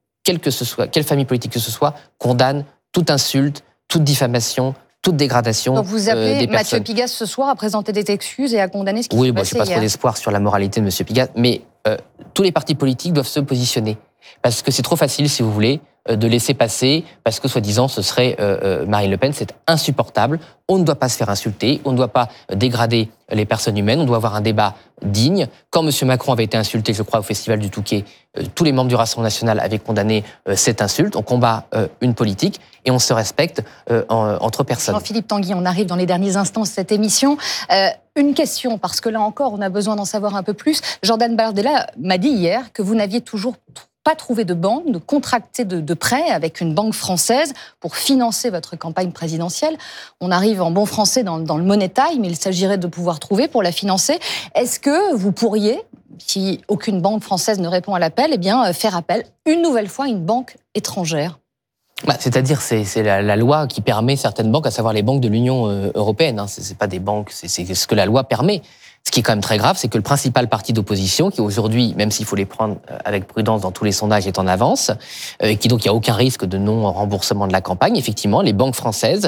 quelle famille politique que ce soit, condamne toute insulte, toute diffamation, toute dégradation. Donc vous appelez des Mathieu personnes. Pigasse ce soir à présenter des excuses et à condamner ce qui Oui, s'est moi, passé je n'ai pas trop hier. d'espoir sur la moralité de M. Pigasse, mais tous les partis politiques doivent se positionner. Parce que c'est trop facile, si vous voulez, de laisser passer, parce que soi-disant ce serait Marine Le Pen. C'est insupportable. On ne doit pas se faire insulter, on ne doit pas dégrader les personnes humaines, on doit avoir un débat digne. Quand M. Macron avait été insulté, je crois, au Festival du Touquet, tous les membres du Rassemblement national avaient condamné cette insulte. On combat une politique et on se respecte entre personnes. Jean-Philippe Tanguy, on arrive dans les derniers instants de cette émission. Une question, parce que là encore, on a besoin d'en savoir un peu plus. Jordan Bardella m'a dit hier que vous n'aviez toujours pas trouvé de banque, de contracter de prêt avec une banque française pour financer votre campagne présidentielle. On arrive en bon français dans le money time, il s'agirait de pouvoir trouver pour la financer. Est-ce que vous pourriez, si aucune banque française ne répond à l'appel, eh bien faire appel une nouvelle fois à une banque étrangère ? C'est-à-dire, c'est la loi qui permet certaines banques, à savoir les banques de l'Union européenne. Hein. C'est pas des banques, c'est ce que la loi permet. Ce qui est quand même très grave, c'est que le principal parti d'opposition, qui aujourd'hui, même s'il faut les prendre avec prudence dans tous les sondages, est en avance, et qui donc il n'y a aucun risque de non-remboursement de la campagne, effectivement, les banques françaises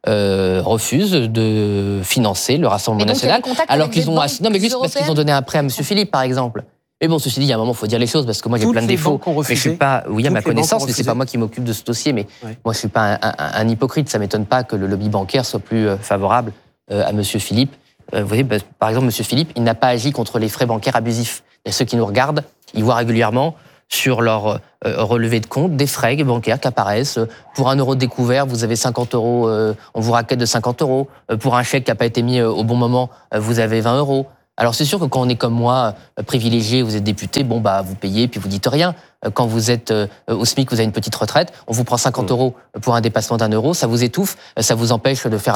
refusent de financer le Rassemblement national, alors qu'ils ont... Non, mais juste parce qu'ils ont donné un prêt à M. Philippe, par exemple. Mais bon, ceci dit, il y a un moment, il faut dire les choses, parce que moi, j'ai plein de défauts. Mais je suis pas, oui, à ma connaissance, mais c'est pas moi qui m'occupe de ce dossier, mais moi, je suis pas un hypocrite. Ça m'étonne pas que le lobby bancaire soit plus favorable à M. Philippe. Vous voyez, par exemple, M. Philippe, il n'a pas agi contre les frais bancaires abusifs. Et ceux qui nous regardent, ils voient régulièrement sur leur relevé de compte des frais bancaires qui apparaissent. Pour 1 euro de découvert, vous avez 50 euros, on vous raquette de 50 euros. Pour un chèque qui n'a pas été mis au bon moment, vous avez 20 euros. Alors c'est sûr que quand on est comme moi, privilégié, vous êtes député, bon bah vous payez puis vous dites rien. Quand vous êtes au SMIC, vous avez une petite retraite, on vous prend 50 euros pour un dépassement d'1 euro, ça vous étouffe, ça vous empêche de faire